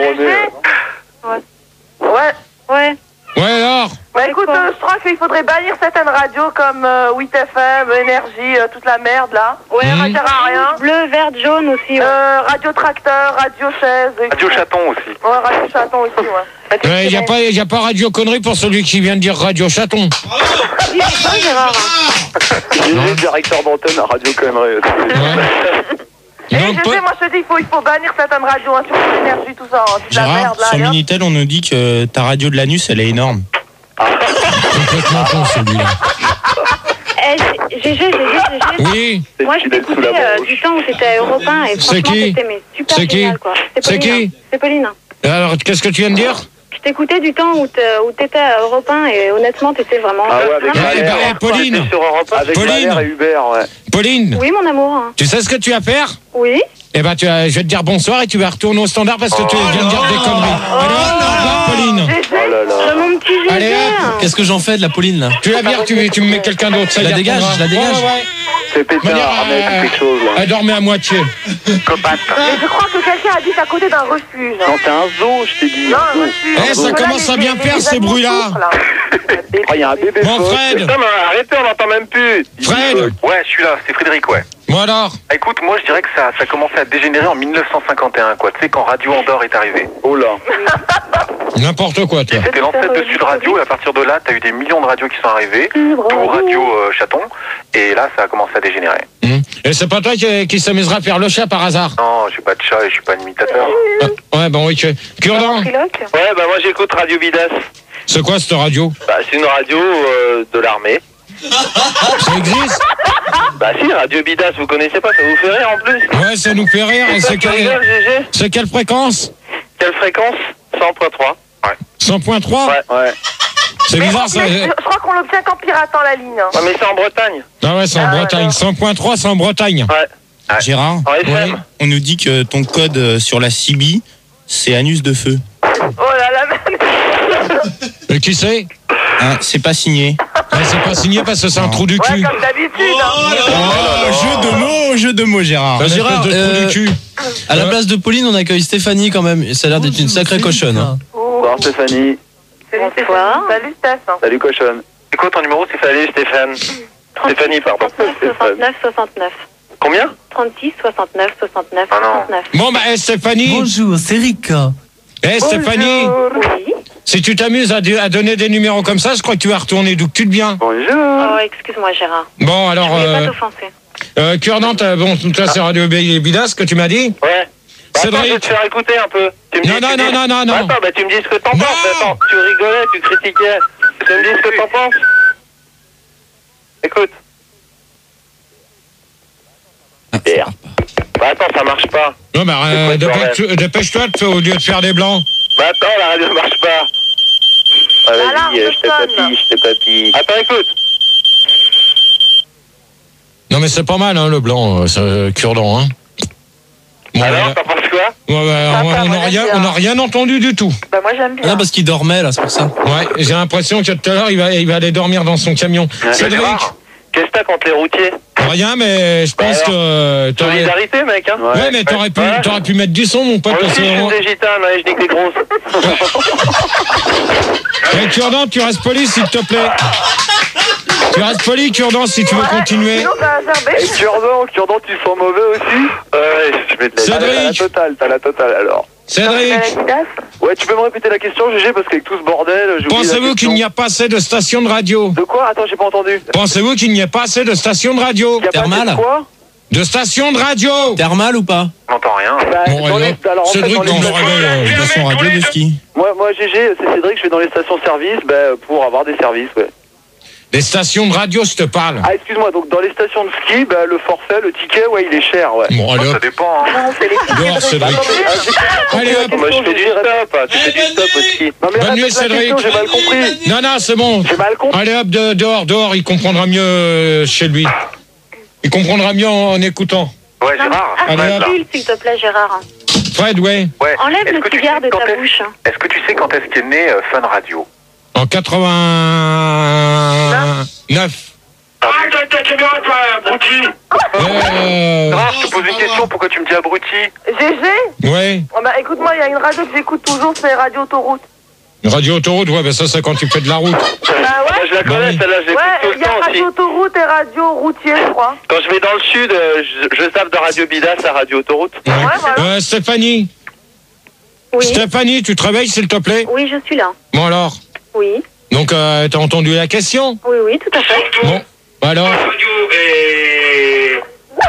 Ouais. Ouais alors? Bah écoute, je crois qu'il faudrait bannir certaines radios comme 8FM, Énergie, toute la merde là. Ouais, ça sert à rien. Bleu, vert, jaune aussi. Ouais. Radio Tracteur, Radio Chaise. Radio Chaton aussi. Ouais, Radio Chaton aussi, ouais. Il n'y a pas Radio Connerie pour celui qui vient de dire Radio Chaton. Oui, c'est ça, Gérard. GG, directeur d'antenne à Radio Connerie aussi. Et je sais, moi je te dis, il faut bannir certaines radios, hein, sur l'énergie, tout ça, toute la Gérard, merde là. sur rien. Minitel, on nous dit que ta radio de l'anus, elle est énorme. Complètement con celui-là. GG. Oui. Moi, je t'écoutais du temps où c'était à Europe 1 et franchement, c'était super C'est qui? génial, quoi. C'est qui? C'est Pauline. Alors, qu'est-ce que tu viens de dire? Je t'écoutais du temps où t'étais à Europe 1 et honnêtement, t'étais vraiment... Ah ouais, avec Valère, Pauline. Sur Europe 1 avec Valère et Hubert, ouais. Pauline, Oui, mon amour. tu sais ce que tu vas faire? Oui. Eh ben, je vais te dire bonsoir et tu vas retourner au standard parce que tu viens de dire des conneries. Allez, au revoir, Pauline. Oh là là. Mon petit GG. Allez, Qu'est-ce que j'en fais de la Pauline là? tu la vires, tu me mets quelqu'un d'autre. Ça Je la y dégage, retournera. je la dégage. Ouais. C'est pété un harnais, c'est quelque chose là. Elle dormait à moitié. Copain. Mais je crois que quelqu'un habite à côté d'un refuge. Non, c'est un zoo, je t'ai dit. Non, un refuge. Eh, ça commence à bien faire, ces bruits-là. Oh, il y a un bébé. Bon, Fred. Putain, mais arrêtez, on n'entend même plus. Fred. Ouais, je suis là, c'est Frédéric, ouais. Bon alors. Écoute, moi je dirais que ça a commencé à dégénérer en 1951, quoi. Tu sais, quand Radio Andorre est arrivé. Oh là. N'importe quoi, toi. C'était l'ancêtre de Sud Radio, et à partir de là, t'as eu des millions de radios qui sont arrivées, tout Radio Chaton, et là, ça a commencé à dégénérer. Et c'est pas toi qui s'amusera à faire le chat par hasard? Non, j'ai pas de chat et je suis pas un imitateur. Ouais, bon, ok. Cure-dent. Ouais, bah moi j'écoute Radio Bidas. C'est quoi cette radio? Bah c'est une radio de l'armée. Ça existe? Bah si, Radio Bidas, vous connaissez pas, ça vous fait rire en plus. Ouais, ça nous fait rire. Et c'est quelle fréquence? Quelle fréquence? 100.3. Ouais. 100.3? Ouais. C'est bizarre ça. Je crois qu'on l'obtient qu'en piratant la ligne. Ouais, mais c'est en Bretagne. Ah ouais, c'est en Bretagne. 100.3, c'est en Bretagne. Ouais. Gérard, En FM. on nous dit que ton code sur la CB, c'est anus de feu. Oh là là, Et qui c'est? Hein, c'est pas signé. C'est pas signé parce que c'est un trou du cul. Ouais, comme d'habitude. Jeu de mots, Gérard. Gérard, de trou du cul. À la place de Pauline, on accueille Stéphanie quand même. Ça a l'air d'être une sacrée cochonne. Hein. Bonsoir Stéphanie. Bonsoir. Salut Steph. Salut cochonne. C'est quoi ton numéro? Salut Stéphane. Stéphanie, pardon. 69 69. Combien? 36 69 69 Ah non. 69. Bon, bah, Stéphanie. Bonjour, c'est Rika. Stéphanie. Oui. Si tu t'amuses à donner des numéros comme ça, je crois que tu vas retourner d'où que tu bien. Bonjour. Oh, excuse-moi, Gérard. Bon, alors. Je voulais pas t'offenser. Cure-dent, bon, toi, c'est Radio Bidas que tu m'as dit? Ouais. Cédric. Attends, je vais te faire écouter un peu. Tu me dis Non. Attends, bah tu me dis ce que t'en penses. Attends, tu rigolais, tu critiquais. Tu me dis ce que t'en penses. Écoute. Merde. Bah attends, ça marche pas. Non, bah, dépêche-toi au lieu de faire des blancs. Bah attends, la radio marche pas. Ah, vas-y, je t'ai papy. Attends, écoute. Non, mais c'est pas mal, hein, le blanc, cure-dent, hein. Bon, alors, t'en penses quoi? On n'a rien entendu du tout. Bah moi j'aime bien. Ah, parce qu'il dormait là, c'est pour ça. Ouais, j'ai l'impression que tout à l'heure, il va aller dormir dans son camion. Cédric. Qu'est-ce que t'as contre les routiers? Rien, mais je pense que... Solidarité, mec, hein. Ouais, mais t'aurais pu mettre du son, mon pote. Moi aussi, je suis des gitanes, je nique les grosses. Cure-dent, tu restes poli, s'il te plaît. Tu restes poli, Cure-dent, si tu veux continuer. Cure-dent, tu sens mauvais aussi? Ouais, je mets de la... Cédric. T'as la totale, alors. Cédric. Ouais, tu peux me répéter la question, GG, parce qu'avec tout ce bordel... Pensez-vous qu'il n'y a pas assez de stations de radio? De quoi? Attends, j'ai pas entendu. Pensez-vous qu'il n'y a pas assez de stations de radio? Thermale? De stations de radio? Thermale ou pas? J'entends rien. Bon, Cédric, dans le réveil, station radio de ski. Moi, GG, c'est Cédric, je vais dans les stations-service pour avoir des services, ouais. Les stations de radio, je te parle. Ah, excuse-moi, donc dans les stations de ski, le forfait, le ticket, ouais, il est cher, ouais. Bon, allez hop. Ça dépend, hein. Non, c'est les Dehors, Cédric. Allez hop. Moi, je fais du stop, tu fais du stop au ski. Non, mais bonne nuit, Cédric. J'ai mal compris. Non, c'est bon. J'ai mal compris. Allez hop, dehors, il comprendra mieux chez lui. Il comprendra mieux en écoutant. Ouais, Gérard. Articule, s'il te plaît, Gérard. Fred, ouais. Enlève le cigare de ta bouche. Est-ce que tu sais quand est-ce qu'est né Fun Radio? En 89. Arrête avec ta caméra, toi, abruti. Gérard, je te pose une question, pourquoi tu me dis abruti? GG. Ouais. Oh, bah écoute-moi, il y a une radio que j'écoute toujours, c'est Radio Autoroute. Radio Autoroute, ouais, ça c'est quand tu fais de la route. Bah ouais. Je la connais, celle-là, je l'écoute tout Ouais, le il y a temps aussi. Radio Autoroute et Radio Routier, je crois. Quand je vais dans le sud, je zappe de Radio Bidas à Radio Autoroute. Ouais. voilà. Stéphanie. Oui. Stéphanie, tu te réveilles, s'il te plaît? Oui, je suis là. Bon alors. Oui. Donc, t'as entendu la question? Oui, tout à fait. Bon, alors. Radio et...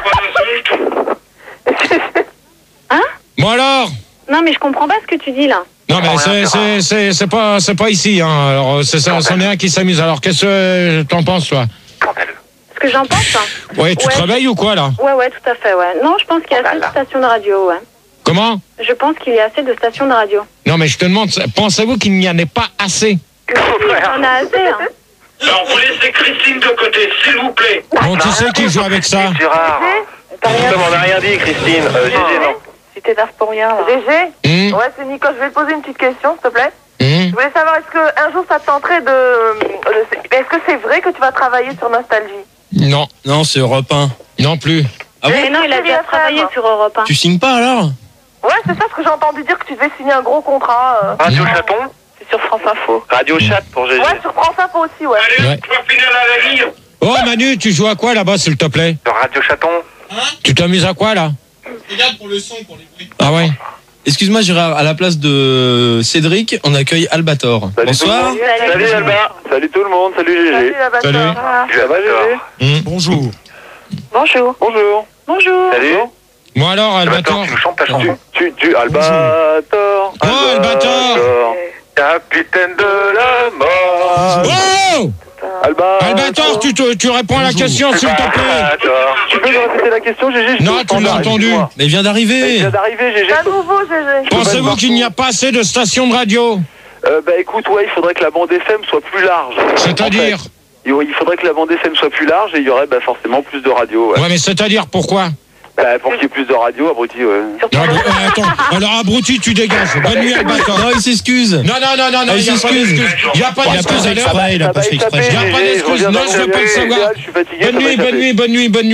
Hein? Bon alors. Non, mais je comprends pas ce que tu dis là. Non, mais c'est pas ici, hein. Alors, c'en est un qui s'amuse. Alors, qu'est-ce que t'en penses, toi? Ce que j'en pense, hein. Ouais, tu te réveilles ou quoi, là? Ouais, tout à fait, ouais. Non, je pense qu'il y a assez de stations de radio, ouais. Comment? Je pense qu'il y a assez de stations de radio. Non, mais je te demande, pensez-vous qu'il n'y en ait pas assez? On a assez, hein. Alors, vous laissez Christine de côté, s'il vous plaît. Bon, qui c'est qui joue avec ça? Gérard. On n'a rien dit, Christine. GG, non. Si t'énerves pour rien, là. GG. Ouais, c'est Nico, je vais te poser une petite question, s'il te plaît. Je voulais savoir, est-ce qu'un jour ça te tenterait est-ce que c'est vrai que tu vas travailler sur Nostalgie? Non. Non, c'est Europe 1. Non plus. Ah bon? Mais non, il a déjà travaillé sur Europe 1. Tu signes pas alors? Ouais, c'est ça, parce que j'ai entendu dire que tu devais signer un gros contrat. Radio Chaton? C'est sur France Info. Radio Chat pour GG. Ouais, sur France Info aussi, ouais. Allez, toi, finale à la ligne. Oh, Manu, tu joues à quoi là-bas, s'il te plaît? Sur Radio Chaton? Tu t'amuses à quoi, là? Regarde pour le son, pour les bruits. Ah ouais. Excuse-moi, Gérard, à la place de Cédric, on accueille Albator. Salut Bonsoir. Salut Alba. Salut tout le monde. Salut GG. Salut, la bâtard. Salut. Ça va GG? Bonjour. Bonjour. Bonjour. Bonjour. Salut. Bon alors, Albator. Tu nous chantes ta chanson. Tu Albator. Oh, Albator. Capitaine de la mort. Oh! Albator, tu réponds à la question, s'il te plaît. Tu peux me répéter la question, GG? Non, tu l'as entendu. Mais il vient d'arriver. Il vient d'arriver, GG. C'est à nouveau, GG. Pensez-vous qu'il n'y a pas assez de stations de radio? Bah écoute, ouais, il faudrait que la bande FM soit plus large. C'est-à-dire? Il faudrait que la bande FM soit plus large et il y aurait forcément plus de radio. Ouais, mais c'est-à-dire pourquoi? Bah, pour qu'il y ait plus de radio, abruti, ouais. Non, attends, alors abruti, tu dégages. Bonne nuit, Albator. Non, il s'excuse. Non, il n'y a pas d'excuse. Il n'y a pas d'excuse. Il a pas fait exprès. Il n'y a pas d'excuse. Non, je ne veux pas le savoir. Bonne nuit. Gérard. Bonne nuit. Il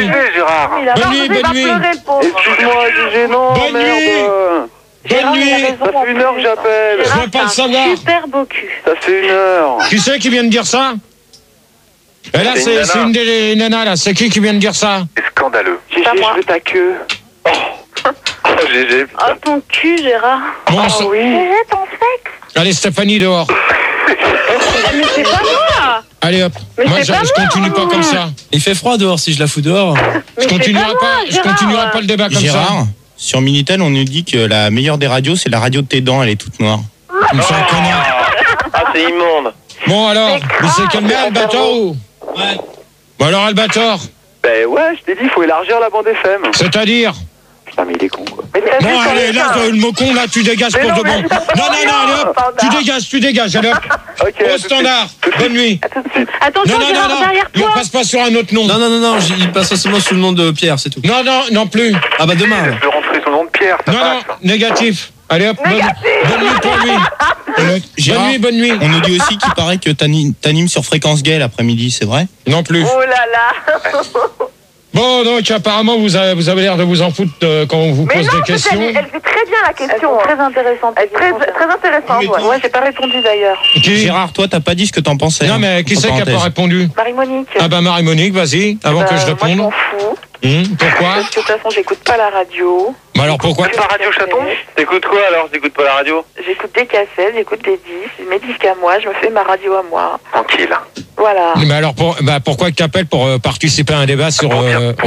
va pleurer, le pauvre. Excuse-moi, Gégé, non, Bonne nuit. Bonne nuit. Ça fait 1 heure que j'appelle. Je veux pas le savoir. Super beau cul. Ça fait 1 heure. Qui c'est qui vient de dire ça? Et là, c'est une des nanas, là. C'est qui vient de dire ça? C'est scandaleux. Gégé, je veux ta queue. Oh, Gégé. Oh, ton cul, Gérard. Bon, oui. Gégé, ton sexe. allez, Stéphanie, dehors. Mais c'est pas moi. Allez, hop. Mais Moi, c'est je pas moi. continue pas comme ça. Il fait froid dehors, si je la fous dehors. Je continuerai pas le débat comme Gérard, sur Minitel, on nous dit que la meilleure des radios, c'est la radio de tes dents, elle est toute noire. ça. C'est un connard. Ah, c'est immonde. Bon, alors, il s'est calmé, Albator, ou? Ouais. Bon, alors, Albator, Ben ouais, je t'ai dit, il faut élargir la bande FM. c'est-à-dire? Putain, mais il est con, quoi. Bon, allez, là, le mot con, là, tu dégages pour de bon. Non, allez, hop, tu dégages, allez, hop. Ok, Au standard, bonne nuit. Attention, Gérard, derrière il toi. passe pas sur un autre nom. Non, il passe seulement sous le nom de Pierre, c'est tout. Non plus. Ah bah demain. Je peux rentrer son nom de Pierre, ça Non, passe. négatif. Allez, hop, bonne nuit pour lui. Gérard, Bonne nuit. On nous dit aussi qu'il paraît que t'animes sur Fréquence Gay l'après-midi, c'est vrai? Non plus. Oh là là. Bon, donc, apparemment, vous avez l'air de vous en foutre quand on vous Mais pose non, des questions. elle fait très bien la question. Très intéressante. Elle est très intéressante, ouais. Ouais, j'ai pas répondu d'ailleurs. Qui? Gérard, toi, t'as pas dit ce que t'en pensais. Non, mais qui c'est qui a pas répondu? Marie-Monique. Ah bah, Marie-Monique, vas-y, avant que je Moi, je réponde. m'en fous. Pourquoi? Parce que de toute façon, j'écoute pas la radio. Bah alors, pourquoi? Pas Radio Chaton? T'écoutes quoi alors? T'écoutes pas la radio? J'écoute des cassettes, j'écoute des disques, mes disques à moi, je me fais ma radio à moi. Tranquille. Voilà. Mais alors, pourquoi que t'appelles pour participer à un débat sur 101.9?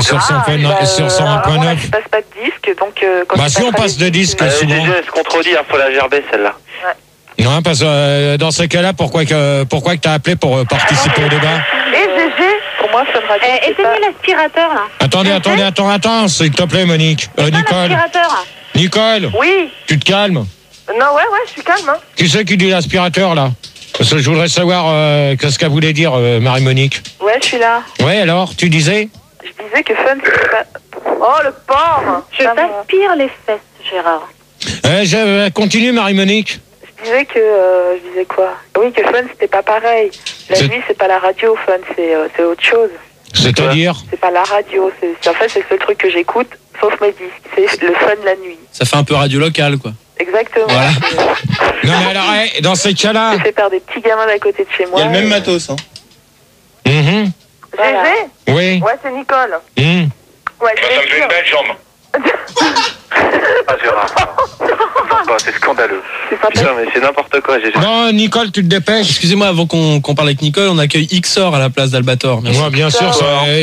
Moi, je passe pas de disques, donc... Bah si, on passe de disques souvent. Gégé, elle se contredit, il faut la gerber celle-là. Non, parce que dans ces cas-là, pourquoi que t'as appelé pour participer au débat? Et Gégé, pour moi, ça me radio. Éteignez l'aspirateur, là. Attends, s'il te plaît, Monique. Nicole. L'aspirateur. Nicole. Oui. Tu te calmes? Non, ouais, je suis calme, hein. Qui c'est qui dit l'aspirateur, là? Parce que je voudrais savoir qu'est-ce qu'elle voulait dire, Marie-Monique. Ouais, je suis là. Ouais, alors, tu disais? Je disais que fun, c'était pas... Oh, le porc. Je t'aspire les fesses, Gérard. Continue, Marie-Monique. Je disais quoi? Oui, que fun, c'était pas pareil. La nuit, c'est pas la radio, fun, c'est autre chose. C'est-à-dire? C'est pas la radio, en fait, c'est le seul truc que j'écoute, sauf mes disques. C'est le fun la nuit. Ça fait un peu radio locale, quoi. Exactement. Voilà. Non, mais alors, dans ces cas-là... C'est fait par des petits gamins d'à côté de chez moi. Il y a le même matos, hein. Mhm. Voilà. Gégé? Oui. Ouais, c'est Nicole. Mhm. Ouais, Ça me fait une belle jambe. Ah, Gérard. C'est scandaleux. Putain, mais c'est n'importe quoi, Gégé. Non, Nicole, tu te dépêches. Excusez-moi, avant qu'on parle avec Nicole, on accueille Xor à la place d'Albator. Merci. Moi, bien sûr, ça...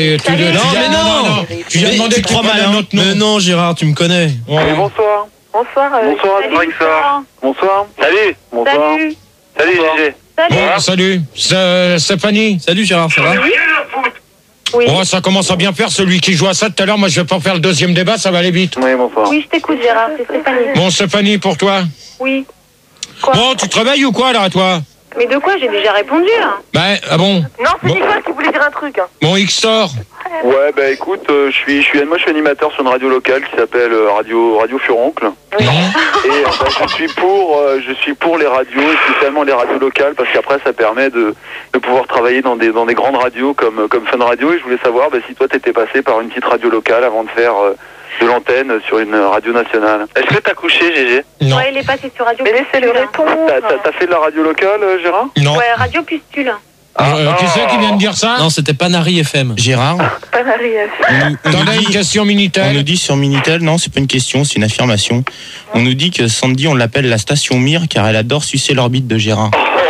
Non. Tu viens demander tu crois mal, hein. Mais non, Gérard, tu me connais. Allez, bonsoir. Bonsoir. Bonsoir, salut, Xor. Bonsoir. Salut. Bonsoir. Salut, Gégé. Bon, salut. Stéphanie. Salut Gérard, ça va? Oui. Oh, ça commence à bien faire, celui qui joue à ça tout à l'heure. Moi, je vais pas faire le deuxième débat, ça va aller vite. Oui, bonsoir. Oui, je t'écoute, Gérard, c'est Stéphanie. Bon, Stéphanie, pour toi. Oui. Quoi? Bon, tu te réveilles ou quoi, là, toi? Mais de quoi? J'ai déjà répondu, hein. Ah bon? Non, c'est Bon. Nicole qui voulait dire un truc. Hein. Bon, Xor. Ouais, bah écoute, moi je suis animateur sur une radio locale qui s'appelle Radio Furoncle. Oui. Et je suis pour les radios, et spécialement les radios locales, parce qu'après ça permet de pouvoir travailler dans des grandes radios comme Fun Radio. Et je voulais savoir si toi t'étais passé par une petite radio locale avant de faire de l'antenne sur une radio nationale. Est-ce que t'as couché, Gégé? Non. Ouais, il est passé sur Radio Pustule. Mais laissez-le répondre. T'as fait de la radio locale, Gérard? Non. Ouais, Radio Pustule. Qui c'est qui vient de dire ça? Non, c'était Panari FM. Gérard, Pas Marie. on T'en nous as une dit, question on Minitel? nous dit sur Minitel, non, c'est pas une question, c'est une affirmation. On nous dit que Sandy, on l'appelle la station Mir car elle adore sucer l'orbite de Gérard.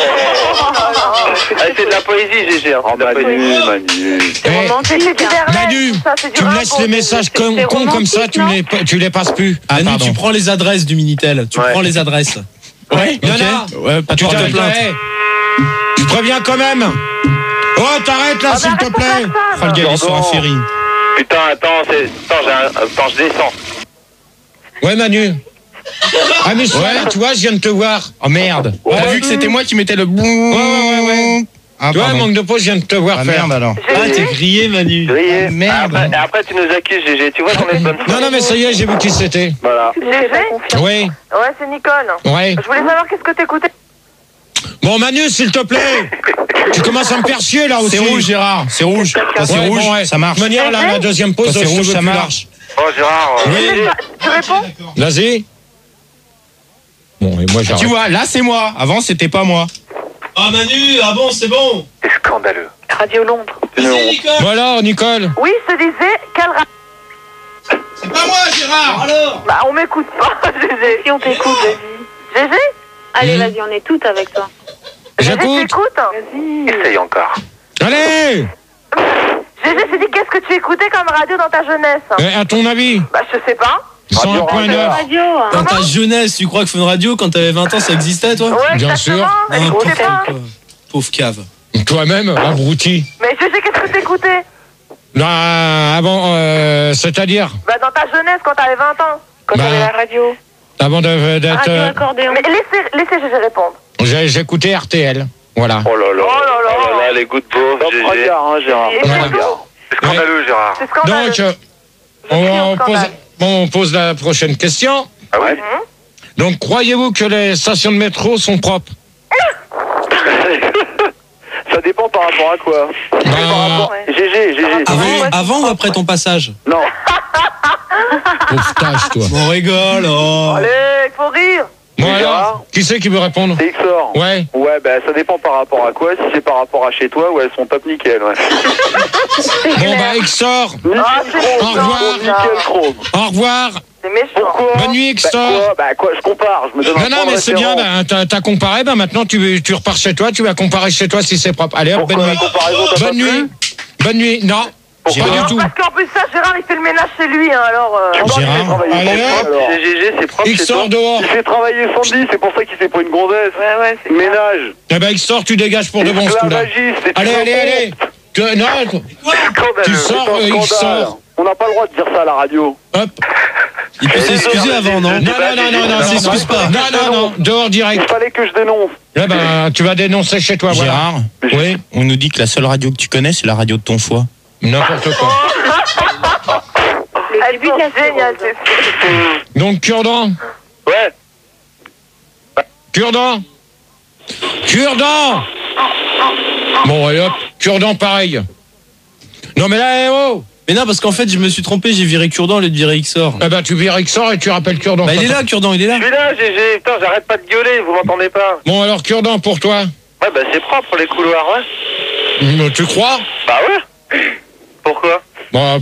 C'est de la poésie, Gégé. Hein. Oh, Manu. C'est romantique, c'est du Verlaine. Manu, Ça, c'est du tu me rap, laisses les messages cons comme ça, tu les passes plus. Ah non, pardon. tu prends les adresses du Minitel. Tu prends les adresses. Ouais, Ok. Nana, Ouais, pas de tu porte plainte. Tu préviens quand même. Oh, t'arrêtes là, s'il te plaît. Oh, le gars, il est sur un ferry. Putain, attends, je descends. Ouais, Manu. Ah, mais tu vois, je viens de te voir. Oh merde. T'as vu que c'était moi qui mettais le boum. Ouais. Ah, tu vois, pardon. manque de pause, je viens de te voir Ah faire. merde alors. Ah, t'es grillé, Manu. Grillé. Merde. Après, tu nous accuses, GG. Tu vois qu'on est de bonne foi. Non, mais ça y est, j'ai vu qui c'était. Voilà. GG. Oui, Ouais, c'est Nicole. ouais. Je voulais savoir qu'est-ce que t'écoutais. Bon, Manu, s'il te plaît. Tu commences à me faire chier, là, aussi. C'est rouge, Gérard. C'est rouge. Quand c'est Ouais, rouge, bon, ouais. ça marche. De toute manière, là, la deuxième pause, Quand c'est je te rouge, veux ça plus marche. Bon, Gérard. Oui. Tu réponds? Vas-y. Bon, et moi, j'arrête. Tu vois, là c'est moi. Avant c'était pas moi. Ah, Manu, ah bon, c'est bon. C'est scandaleux. Radio Londres. Vas-y, Nicole. Voilà, Nicole. Oui, je te disais, quelle radio? C'est pas moi, Gérard, alors. Bah, on m'écoute pas, GG. Si on t'écoute, vas-y. GG? Allez, vas-y, on est toutes avec toi. J'écoute. T'écoutes? Vas-y. Essaye encore. Allez. GG, j'ai dit, qu'est-ce que tu écoutais comme radio dans ta jeunesse? À ton avis, Bah, je sais pas. 101.9. Radio. Dans ta jeunesse, tu crois que Fun Radio, quand t'avais 20 ans, ça existait, toi? Ouais, Bien exactement. sûr. Mais j'écoutais pas. quoi. Pauvre cave. Toi-même, abruti. Mais GG, qu'est-ce que t'écoutais? Avant, c'est-à-dire, Bah, dans ta jeunesse, quand t'avais 20 ans. Quand Bah. t'avais la radio. avant d'être, Radio accordéon. Mais laissez GG répondre. j'écoutais RTL. Voilà. Oh là là. Oh là là. Les gouttes d'eau. Top GG. regard, hein, Gérard. Et Voilà. surtout, C'est scandaleux, Gérard. c'est scandaleux. Donc, on pose la prochaine question. Ah ouais? Donc, croyez-vous que les stations de métro sont propres? Ça dépend par rapport à quoi? GG. Avant ou après ton passage? Non. Pauvre tâche, toi. On rigole, oh. Allez, il faut rire. Bon, Gérard. alors, qui c'est qui veut répondre? C'est XOR. Ouais. Ouais, bah ça dépend par rapport à quoi. Si c'est par rapport à chez toi, ouais, elles sont top nickel, ouais. Bon, bah, Exor. Ah, c'est Au méchant. revoir. Nickel chrome. Au revoir. C'est méchant. Pourquoi? Bonne nuit, Bah Exor. quoi, je compare, je me donne un Non, point mais de c'est bien, référence. t'as comparé, maintenant tu repars chez toi, tu vas comparer chez toi si c'est propre. Allez, hop, bonne Pourquoi nuit. la comparaison t'a pas Bonne plu? nuit. Bonne nuit. Non, pas Pourquoi? du tout. Parce qu'en plus, ça, Gérard, il fait le ménage chez lui, hein, alors. Tu parles Gérard. qu'il fait travailler Allez, Sandy, hop. alors. C'est GG, c'est propre chez X toi. sort dehors. Il fait travailler Sandy, c'est pour ça qu'il s'est pris une gonzesse. Ouais, c'est Ménage. Eh ben, X sort, tu dégages pour de bon ce coup-là. Esclavagiste, c'est Allez, tout allez, un allez. Non, tu Scandaleux. sors, C'est un X scandale. sort. On n'a pas le droit de dire ça à la radio. Hop. Il peut s'excuser avant, non? Non, Il s'excuse pas. non, dehors Il direct. fallait que je dénonce. Eh ben, tu vas dénoncer chez toi, voilà. Gérard, Oui, on nous dit que la seule radio que tu connais, c'est la radio de ton foie. n'importe quoi. le Elles début de sont la géniales, série. ces filles. Donc, Cure-dent. Ouais. Cure-dent. Cure-dent. Bon, et hop, Cure-dent, pareil. Non, mais là, oh. Mais non, parce qu'en fait, je me suis trompé, j'ai viré Cure-dent au lieu de virer Xor. Eh ben, tu vires Xor et tu rappelles Cure-dent. Bah, il est là, Cure-dent, il est là. Je suis là, GG. Putain, j'arrête pas de gueuler, vous m'entendez pas? Bon, alors, Cure-dent, pour toi. Ouais, bah c'est propre les couloirs, ouais. Tu crois? Bah ouais. Pourquoi? Bon,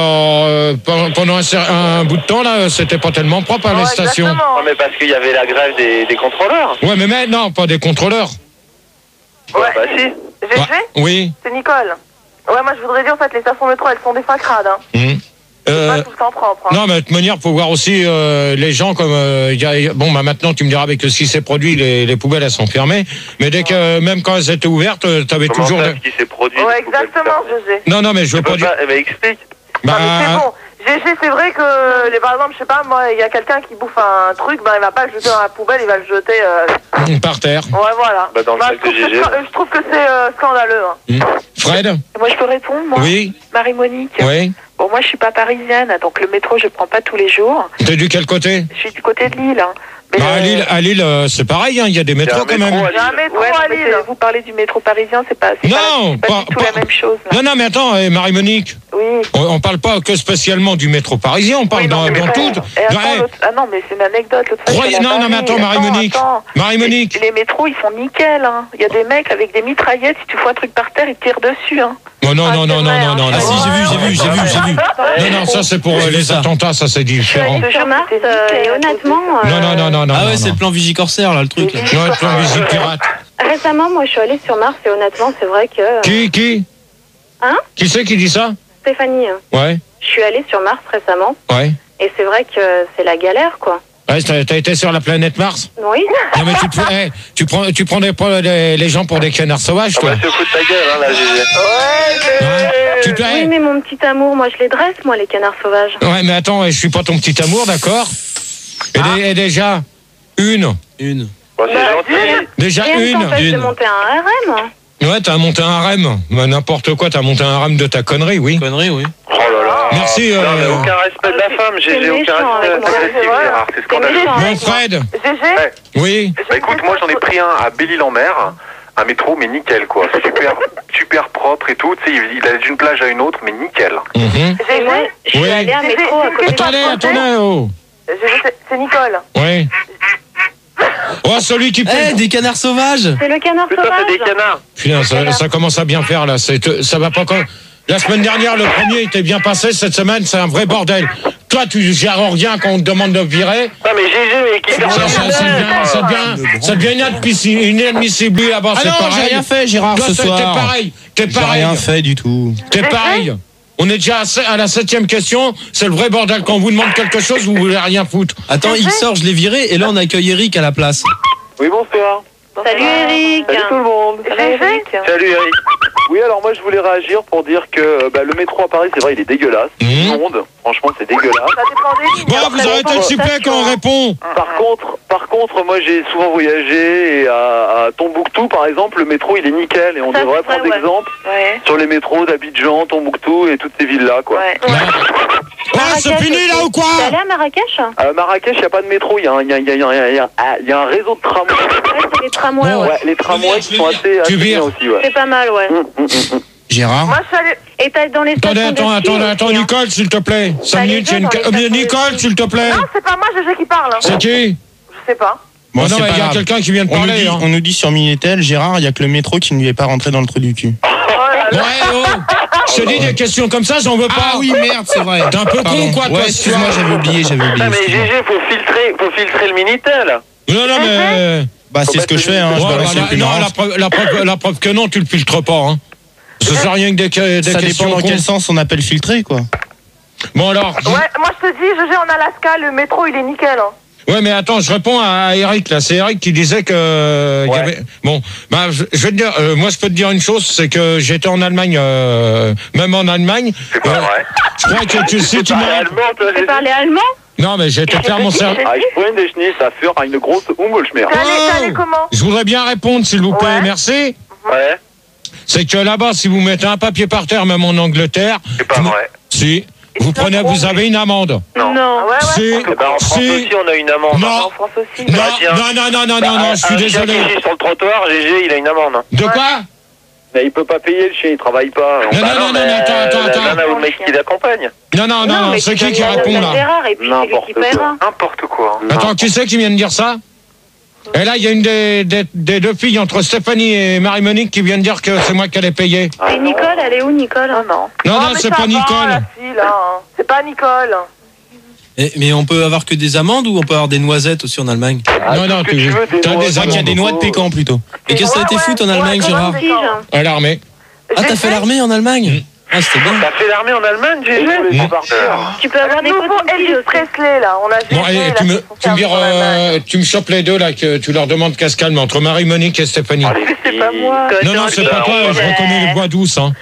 pendant un bout de temps, là, c'était pas tellement propre, hein, les Ouais, stations. exactement. Non, mais parce qu'il y avait la grève des contrôleurs. Ouais, mais maintenant, pas des contrôleurs. Ouais. Bah si. GG, Ouais, oui. c'est Nicole. Ouais, moi, je voudrais dire, en fait, les stations métro, elles sont des fins crades, hein. Pas tout le temps propre, hein. Non, mais de toute manière, faut voir aussi les gens comme... bon, bah maintenant, tu me diras avec ce qui s'est produit, les poubelles, elles sont fermées. Mais dès que, même quand elles étaient ouvertes, t'avais Comment toujours... ça, ce qui s'est produit? Ouais, les poubelles exactement, fermées? GG. Non, mais je veux Tu pas peux dire... pas, eh ben explique. Non, mais c'est bon. GG, c'est vrai que, par exemple, je sais pas, moi, il y a quelqu'un qui bouffe un truc, ben, il va pas le jeter dans la poubelle, il va le jeter, Par terre. Ouais, voilà. Bah, dans le sac de GG. Je trouve que c'est scandaleux, hein. Fred? Moi, je peux répondre, moi? Oui. Marie-Monique. Oui. Bon, moi, je suis pas parisienne, donc le métro, je prends pas tous les jours. T'es du quel côté? Je suis du côté de Lille. Hein. Mais Bah, à Lille, c'est pareil, hein, il y a des métros quand même. Il y a un métro Ouais, à mais Lille. vous parlez du métro parisien, c'est pas, Non, pas du tout la même chose. Là. Non, mais attends, Marie-Monique, Oui. on parle pas que spécialement du métro parisien, on parle Oui, non, dans mais tout. Et attends, ah non, mais c'est une anecdote. L'autre fois, Croyez- je suis allée à non, mais Paris. attends, Marie-Monique. Marie-Monique. Les métros, ils sont nickel. Hein. Il y a des mecs avec des mitraillettes, si tu fous un truc par terre, ils tirent dessus. Hein. Oh, non, non, non, non, non, non. Ah si, j'ai vu. Non, ça c'est pour les attentats, ça c'est différent. Sur Mars, et honnêtement, Non. Ah ouais, c'est le plan Vigicorsaire, là, le truc. Là. Non, le plan visite pirate. récemment, moi, je suis allée sur Mars et honnêtement, c'est vrai que... Qui Hein? Qui c'est qui dit ça? Stéphanie, Ouais, je suis allée sur Mars récemment ouais. et c'est vrai que c'est la galère, quoi. Ouais, t'as été sur la planète Mars? Oui. Non, mais tu prends les gens pour des canards sauvages, Ah toi. bah, c'est au coup de ta gueule, hein, là, GG. Hein? Oui, mais mon petit amour, moi, je les dresse, moi, les canards sauvages. Ouais, mais attends, je suis pas ton petit amour, d'accord? Et déjà, une. Bon, c'est gentil. Déjà Rien ne une. t'empêche de monter un RM. Ouais, t'as monté un harem. Bah, n'importe quoi, t'as monté un harem de ta connerie, oui. Connerie, oui. Oh là là. Merci. Non, mais aucun respect de la femme, GG, aucun respect agressif, Gérard, c'est scandaleux. Mon Fred. GG. Oui. Bah écoute, moi j'en ai pris un à Belle-Île-en-Mer, un métro, mais nickel quoi. Super propre et tout. Tu sais, il allait d'une plage à une autre, mais nickel. GG. Je suis allée à un métro à côté. Attendez, oh. C'est Nicole. Oui. Oh, celui qui Eh, des canards sauvages. C'est le canard Putain, sauvage. c'est des canards. Putain, ça commence à bien faire là. Ça va pas quand. La semaine dernière, le premier était bien passé. Cette semaine, c'est un vrai bordel. Toi, tu gères rien quand on te demande de virer. Non, mais GG, mais qui Ça devient inadmissible là-bas. Ah c'est non, pareil. j'ai rien fait, Gérard, Toi, ce soir. T'es pareil. J'ai rien fait du tout. T'es pareil. On est déjà à la 7e question. C'est le vrai bordel. Quand on vous demande quelque chose, vous voulez rien foutre. Attends, il sort, je l'ai viré, et là on accueille Eric à la place. Oui, bonsoir. Salut Eric. Salut tout le monde. GG. Salut Eric. Oui, alors moi je voulais réagir pour dire que le métro à Paris, c'est vrai, il est dégueulasse. Monde, franchement, c'est dégueulasse. Ça dépend des lignes. Bon, vous arrêtez de siffler quand on répond. Par contre, moi j'ai souvent voyagé et à Tombouctou, par exemple, le métro il est nickel et on Ça, devrait c'est vrai, prendre exemple Ouais. sur les métros d'Abidjan, Tombouctou et toutes ces villes-là, quoi. Ouais. Ah, c'est fini là ou quoi? T'es allé à Marrakech? Marrakech, il n'y a pas de métro, il y a un réseau de tramways. Ouais, c'est les tramways, ouais. Ouais, les tramways qui sont assez Tu bien vires. aussi, ouais. C'est pas mal, ouais. Gérard. Moi, je suis allée. Et t'as dans les stations Attends, Nicole, s'il te plaît. 5 Allez, minutes, j'ai une. dans les stations Nicole, de s'il te plaît. Non, c'est pas moi, GG, qui parle. C'est qui? Je sais pas. Bon, non, c'est mais pas il y a grave. quelqu'un qui vient de On nous, parler. dit, hein. on nous dit sur Minitel, Gérard, il n'y a que le métro qui ne lui est pas rentré dans le trou du cul. Ouais, oh. Je te dis des questions comme ça, j'en veux pas. Ah oui, merde, c'est vrai. T'es un peu con, quoi, toi. Ouais, excuse-moi, j'avais oublié. Non, mais GG, faut filtrer le Minitel. Non, mais. Bah, c'est ce que je fais, hein. Je Ouais, balance bah, les plus non, marrantes. la preuve que non, tu le filtres pas. Hein. Ça sert à rien que des Ça questions. dépend dans cons. quel sens on appelle filtré, quoi. Bon, alors. Ouais, moi, je te dis, GG, en Alaska, le métro, il est nickel. Hein. Ouais, mais attends, je réponds à Eric, là. C'est Eric qui disait que. qu'il y avait... Bon, bah, je vais te dire, moi, je peux te dire une chose, c'est que j'étais en Allemagne, même en Allemagne. C'est pas vrai. Je crois que si tu me. Tu parlais allemand? Non, mais j'ai été faire mon service. Ah, ich freue dich nicht, dafür eine große Umweltschmerz. T'es allé comment? Je voudrais bien répondre, s'il vous plaît. Ouais. Merci. Ouais, C'est que là-bas, si vous mettez un papier par terre, même en Angleterre. c'est pas vrai. Si. Vous avez une amende. Non. Ouais, Si. ouais. Eh ben, en France Si. aussi, on a une amende. Non. En France aussi. Non, tiens. non, je suis Un chien désolé. qui chie sur le trottoir, GG, il a une amende. De quoi? Mais il peut pas payer le chien, il travaille pas. Non, mais attends. la nana ou le mec qui l'accompagne. Non, mais c'est tu qui donnes la répond note à là? Gérard, et puis c'est lui qui paiera. N'importe quoi. Attends, qui c'est qui vient de dire ça? Et là, il y a une des deux filles entre Stéphanie et Marie-Monique qui vient de dire que c'est moi qui allais payer. Et Nicole, elle est où, Nicole? Non. Non, mais c'est ça pas va, Nicole. la fille, là, hein. C'est pas Nicole. Mais on peut avoir que des amandes ou on peut avoir des noisettes aussi en Allemagne? Non, tu as des Il y a des noix de pécan plutôt. Et qu'est-ce que t'as été foutre en Allemagne, Gérard? à l'armée. Ah, t'as fait l'armée en Allemagne? Ah, c'était bien. T'as fait l'armée en Allemagne, GG? Tu peux avoir des Nouveau potes Elvis Presley, là. On a Bon, GG, allez, là, tu me qui sont vires, servis en Allemagne. tu me chopes les deux là, que tu leur demandes qu'à se calmer entre Marie-Monique et Stéphanie. C'est pas moi. Non, c'est pas toi, je reconnais les voix douces. Hein.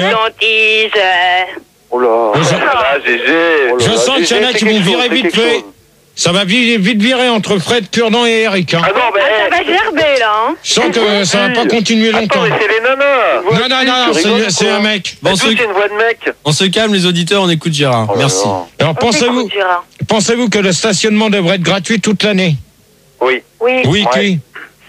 Oh là. Ah, GG. Je sens qu'il y en a qui vont virer vite fait. Ça va vite virer entre Fred, Cure-dent et Eric. Hein. Ah non, mais. Ça va gerber, là, hein. Je sens que ça va pas continuer longtemps. Attends, mais c'est les nanas. Non, c'est un mec. Bon, C'est une voix de mec. on se calme, les auditeurs, on écoute Gérard. Merci. Alors pensez-vous que le stationnement devrait être gratuit toute l'année? Oui. Oui. Oui, qui?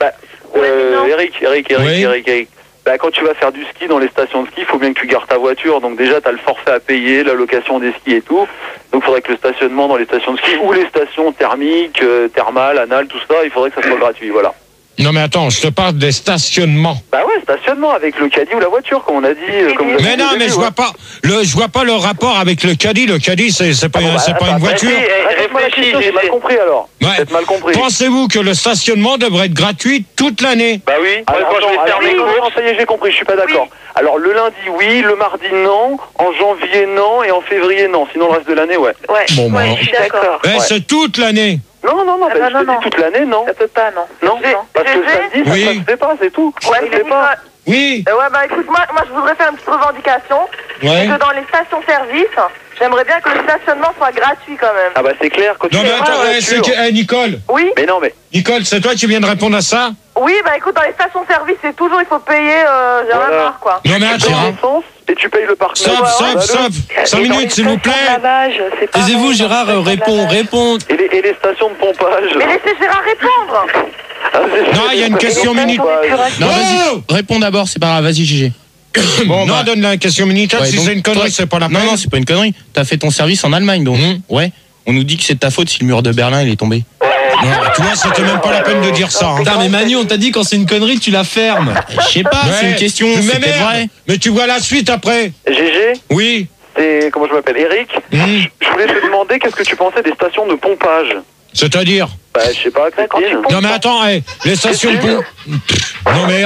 Eric. Bah, quand tu vas faire du ski dans les stations de ski, il faut bien que tu gares ta voiture. Donc déjà, tu as le forfait à payer, la location des skis et tout. Donc il faudrait que le stationnement dans les stations de ski ou les stations thermiques, thermales, anales, tout ça, il faudrait que ça soit gratuit. Voilà. Non mais attends, je te parle des stationnements. Bah ouais, stationnement avec le caddie ou la voiture, comme on a dit. Comme vous avez Mais dit non, au mais début, je vois pas le rapport avec le caddie. Le caddie, c'est pas une voiture. Réfléchis, j'ai mal compris alors. Ouais. Peut-être mal compris. Pensez-vous que le stationnement devrait être gratuit toute l'année? Bah oui. Alors, Moi, quand je vais faire mes non, courses. ça y est, j'ai compris, je suis pas d'accord. Alors le lundi, oui, le mardi, non, en janvier, non, et en février, non. Sinon, le reste de l'année, ouais. Ouais, Bon, bah, je suis d'accord. Ouais, c'est toute l'année. Non, bah, je te dis toute l'année, non. Ça peut pas, non. Non, parce que le samedi, Oui. ça se fait pas, c'est tout. Ouais, Ça se fait pas. Oui. Ouais, bah écoute, moi je voudrais faire une petite revendication. Ouais. C'est que dans les stations-service, J'aimerais bien que le stationnement soit gratuit quand même. Ah bah c'est clair. Quand Non tu mais fais attends, la voiture- Nicole. Oui. Mais non mais. Nicole, c'est toi qui viens de répondre à ça? Oui, bah écoute, dans les stations-service, c'est toujours, il faut payer, j'en ai marre, quoi. Non mais Tu payes attends. l'essence et tu payes le parking. Stop. 5 minutes s'il vous plaît. Taisez-vous, Gérard, réponds. Et les stations de pompage. Mais laissez Gérard répondre. Non, il y a une question minute. Non, vas-y, réponds d'abord, c'est pas grave, vas-y, GG. Bon, non, donne la question militaire. Ouais, Si donc, c'est une connerie, toi- c'est pas la peine. Non, c'est pas une connerie. T'as fait ton service en Allemagne, donc. Ouais. On nous dit que c'est de ta faute si le mur de Berlin il est tombé. Non, tu vois, c'était même pas la peine de dire ça. Hein. Putain, mais Manu, on t'a dit quand c'est une connerie, tu la fermes. Je sais pas, c'est une question, Mais c'est peut-être merde. vrai. Mais tu vois la suite après. GG, Oui. c'est comment je m'appelle, Eric. Je voulais te demander qu'est-ce que tu pensais des stations de pompage. C'est-à-dire? Bah je sais pas, Christine. Non mais attends, les stations de pompe. Non mais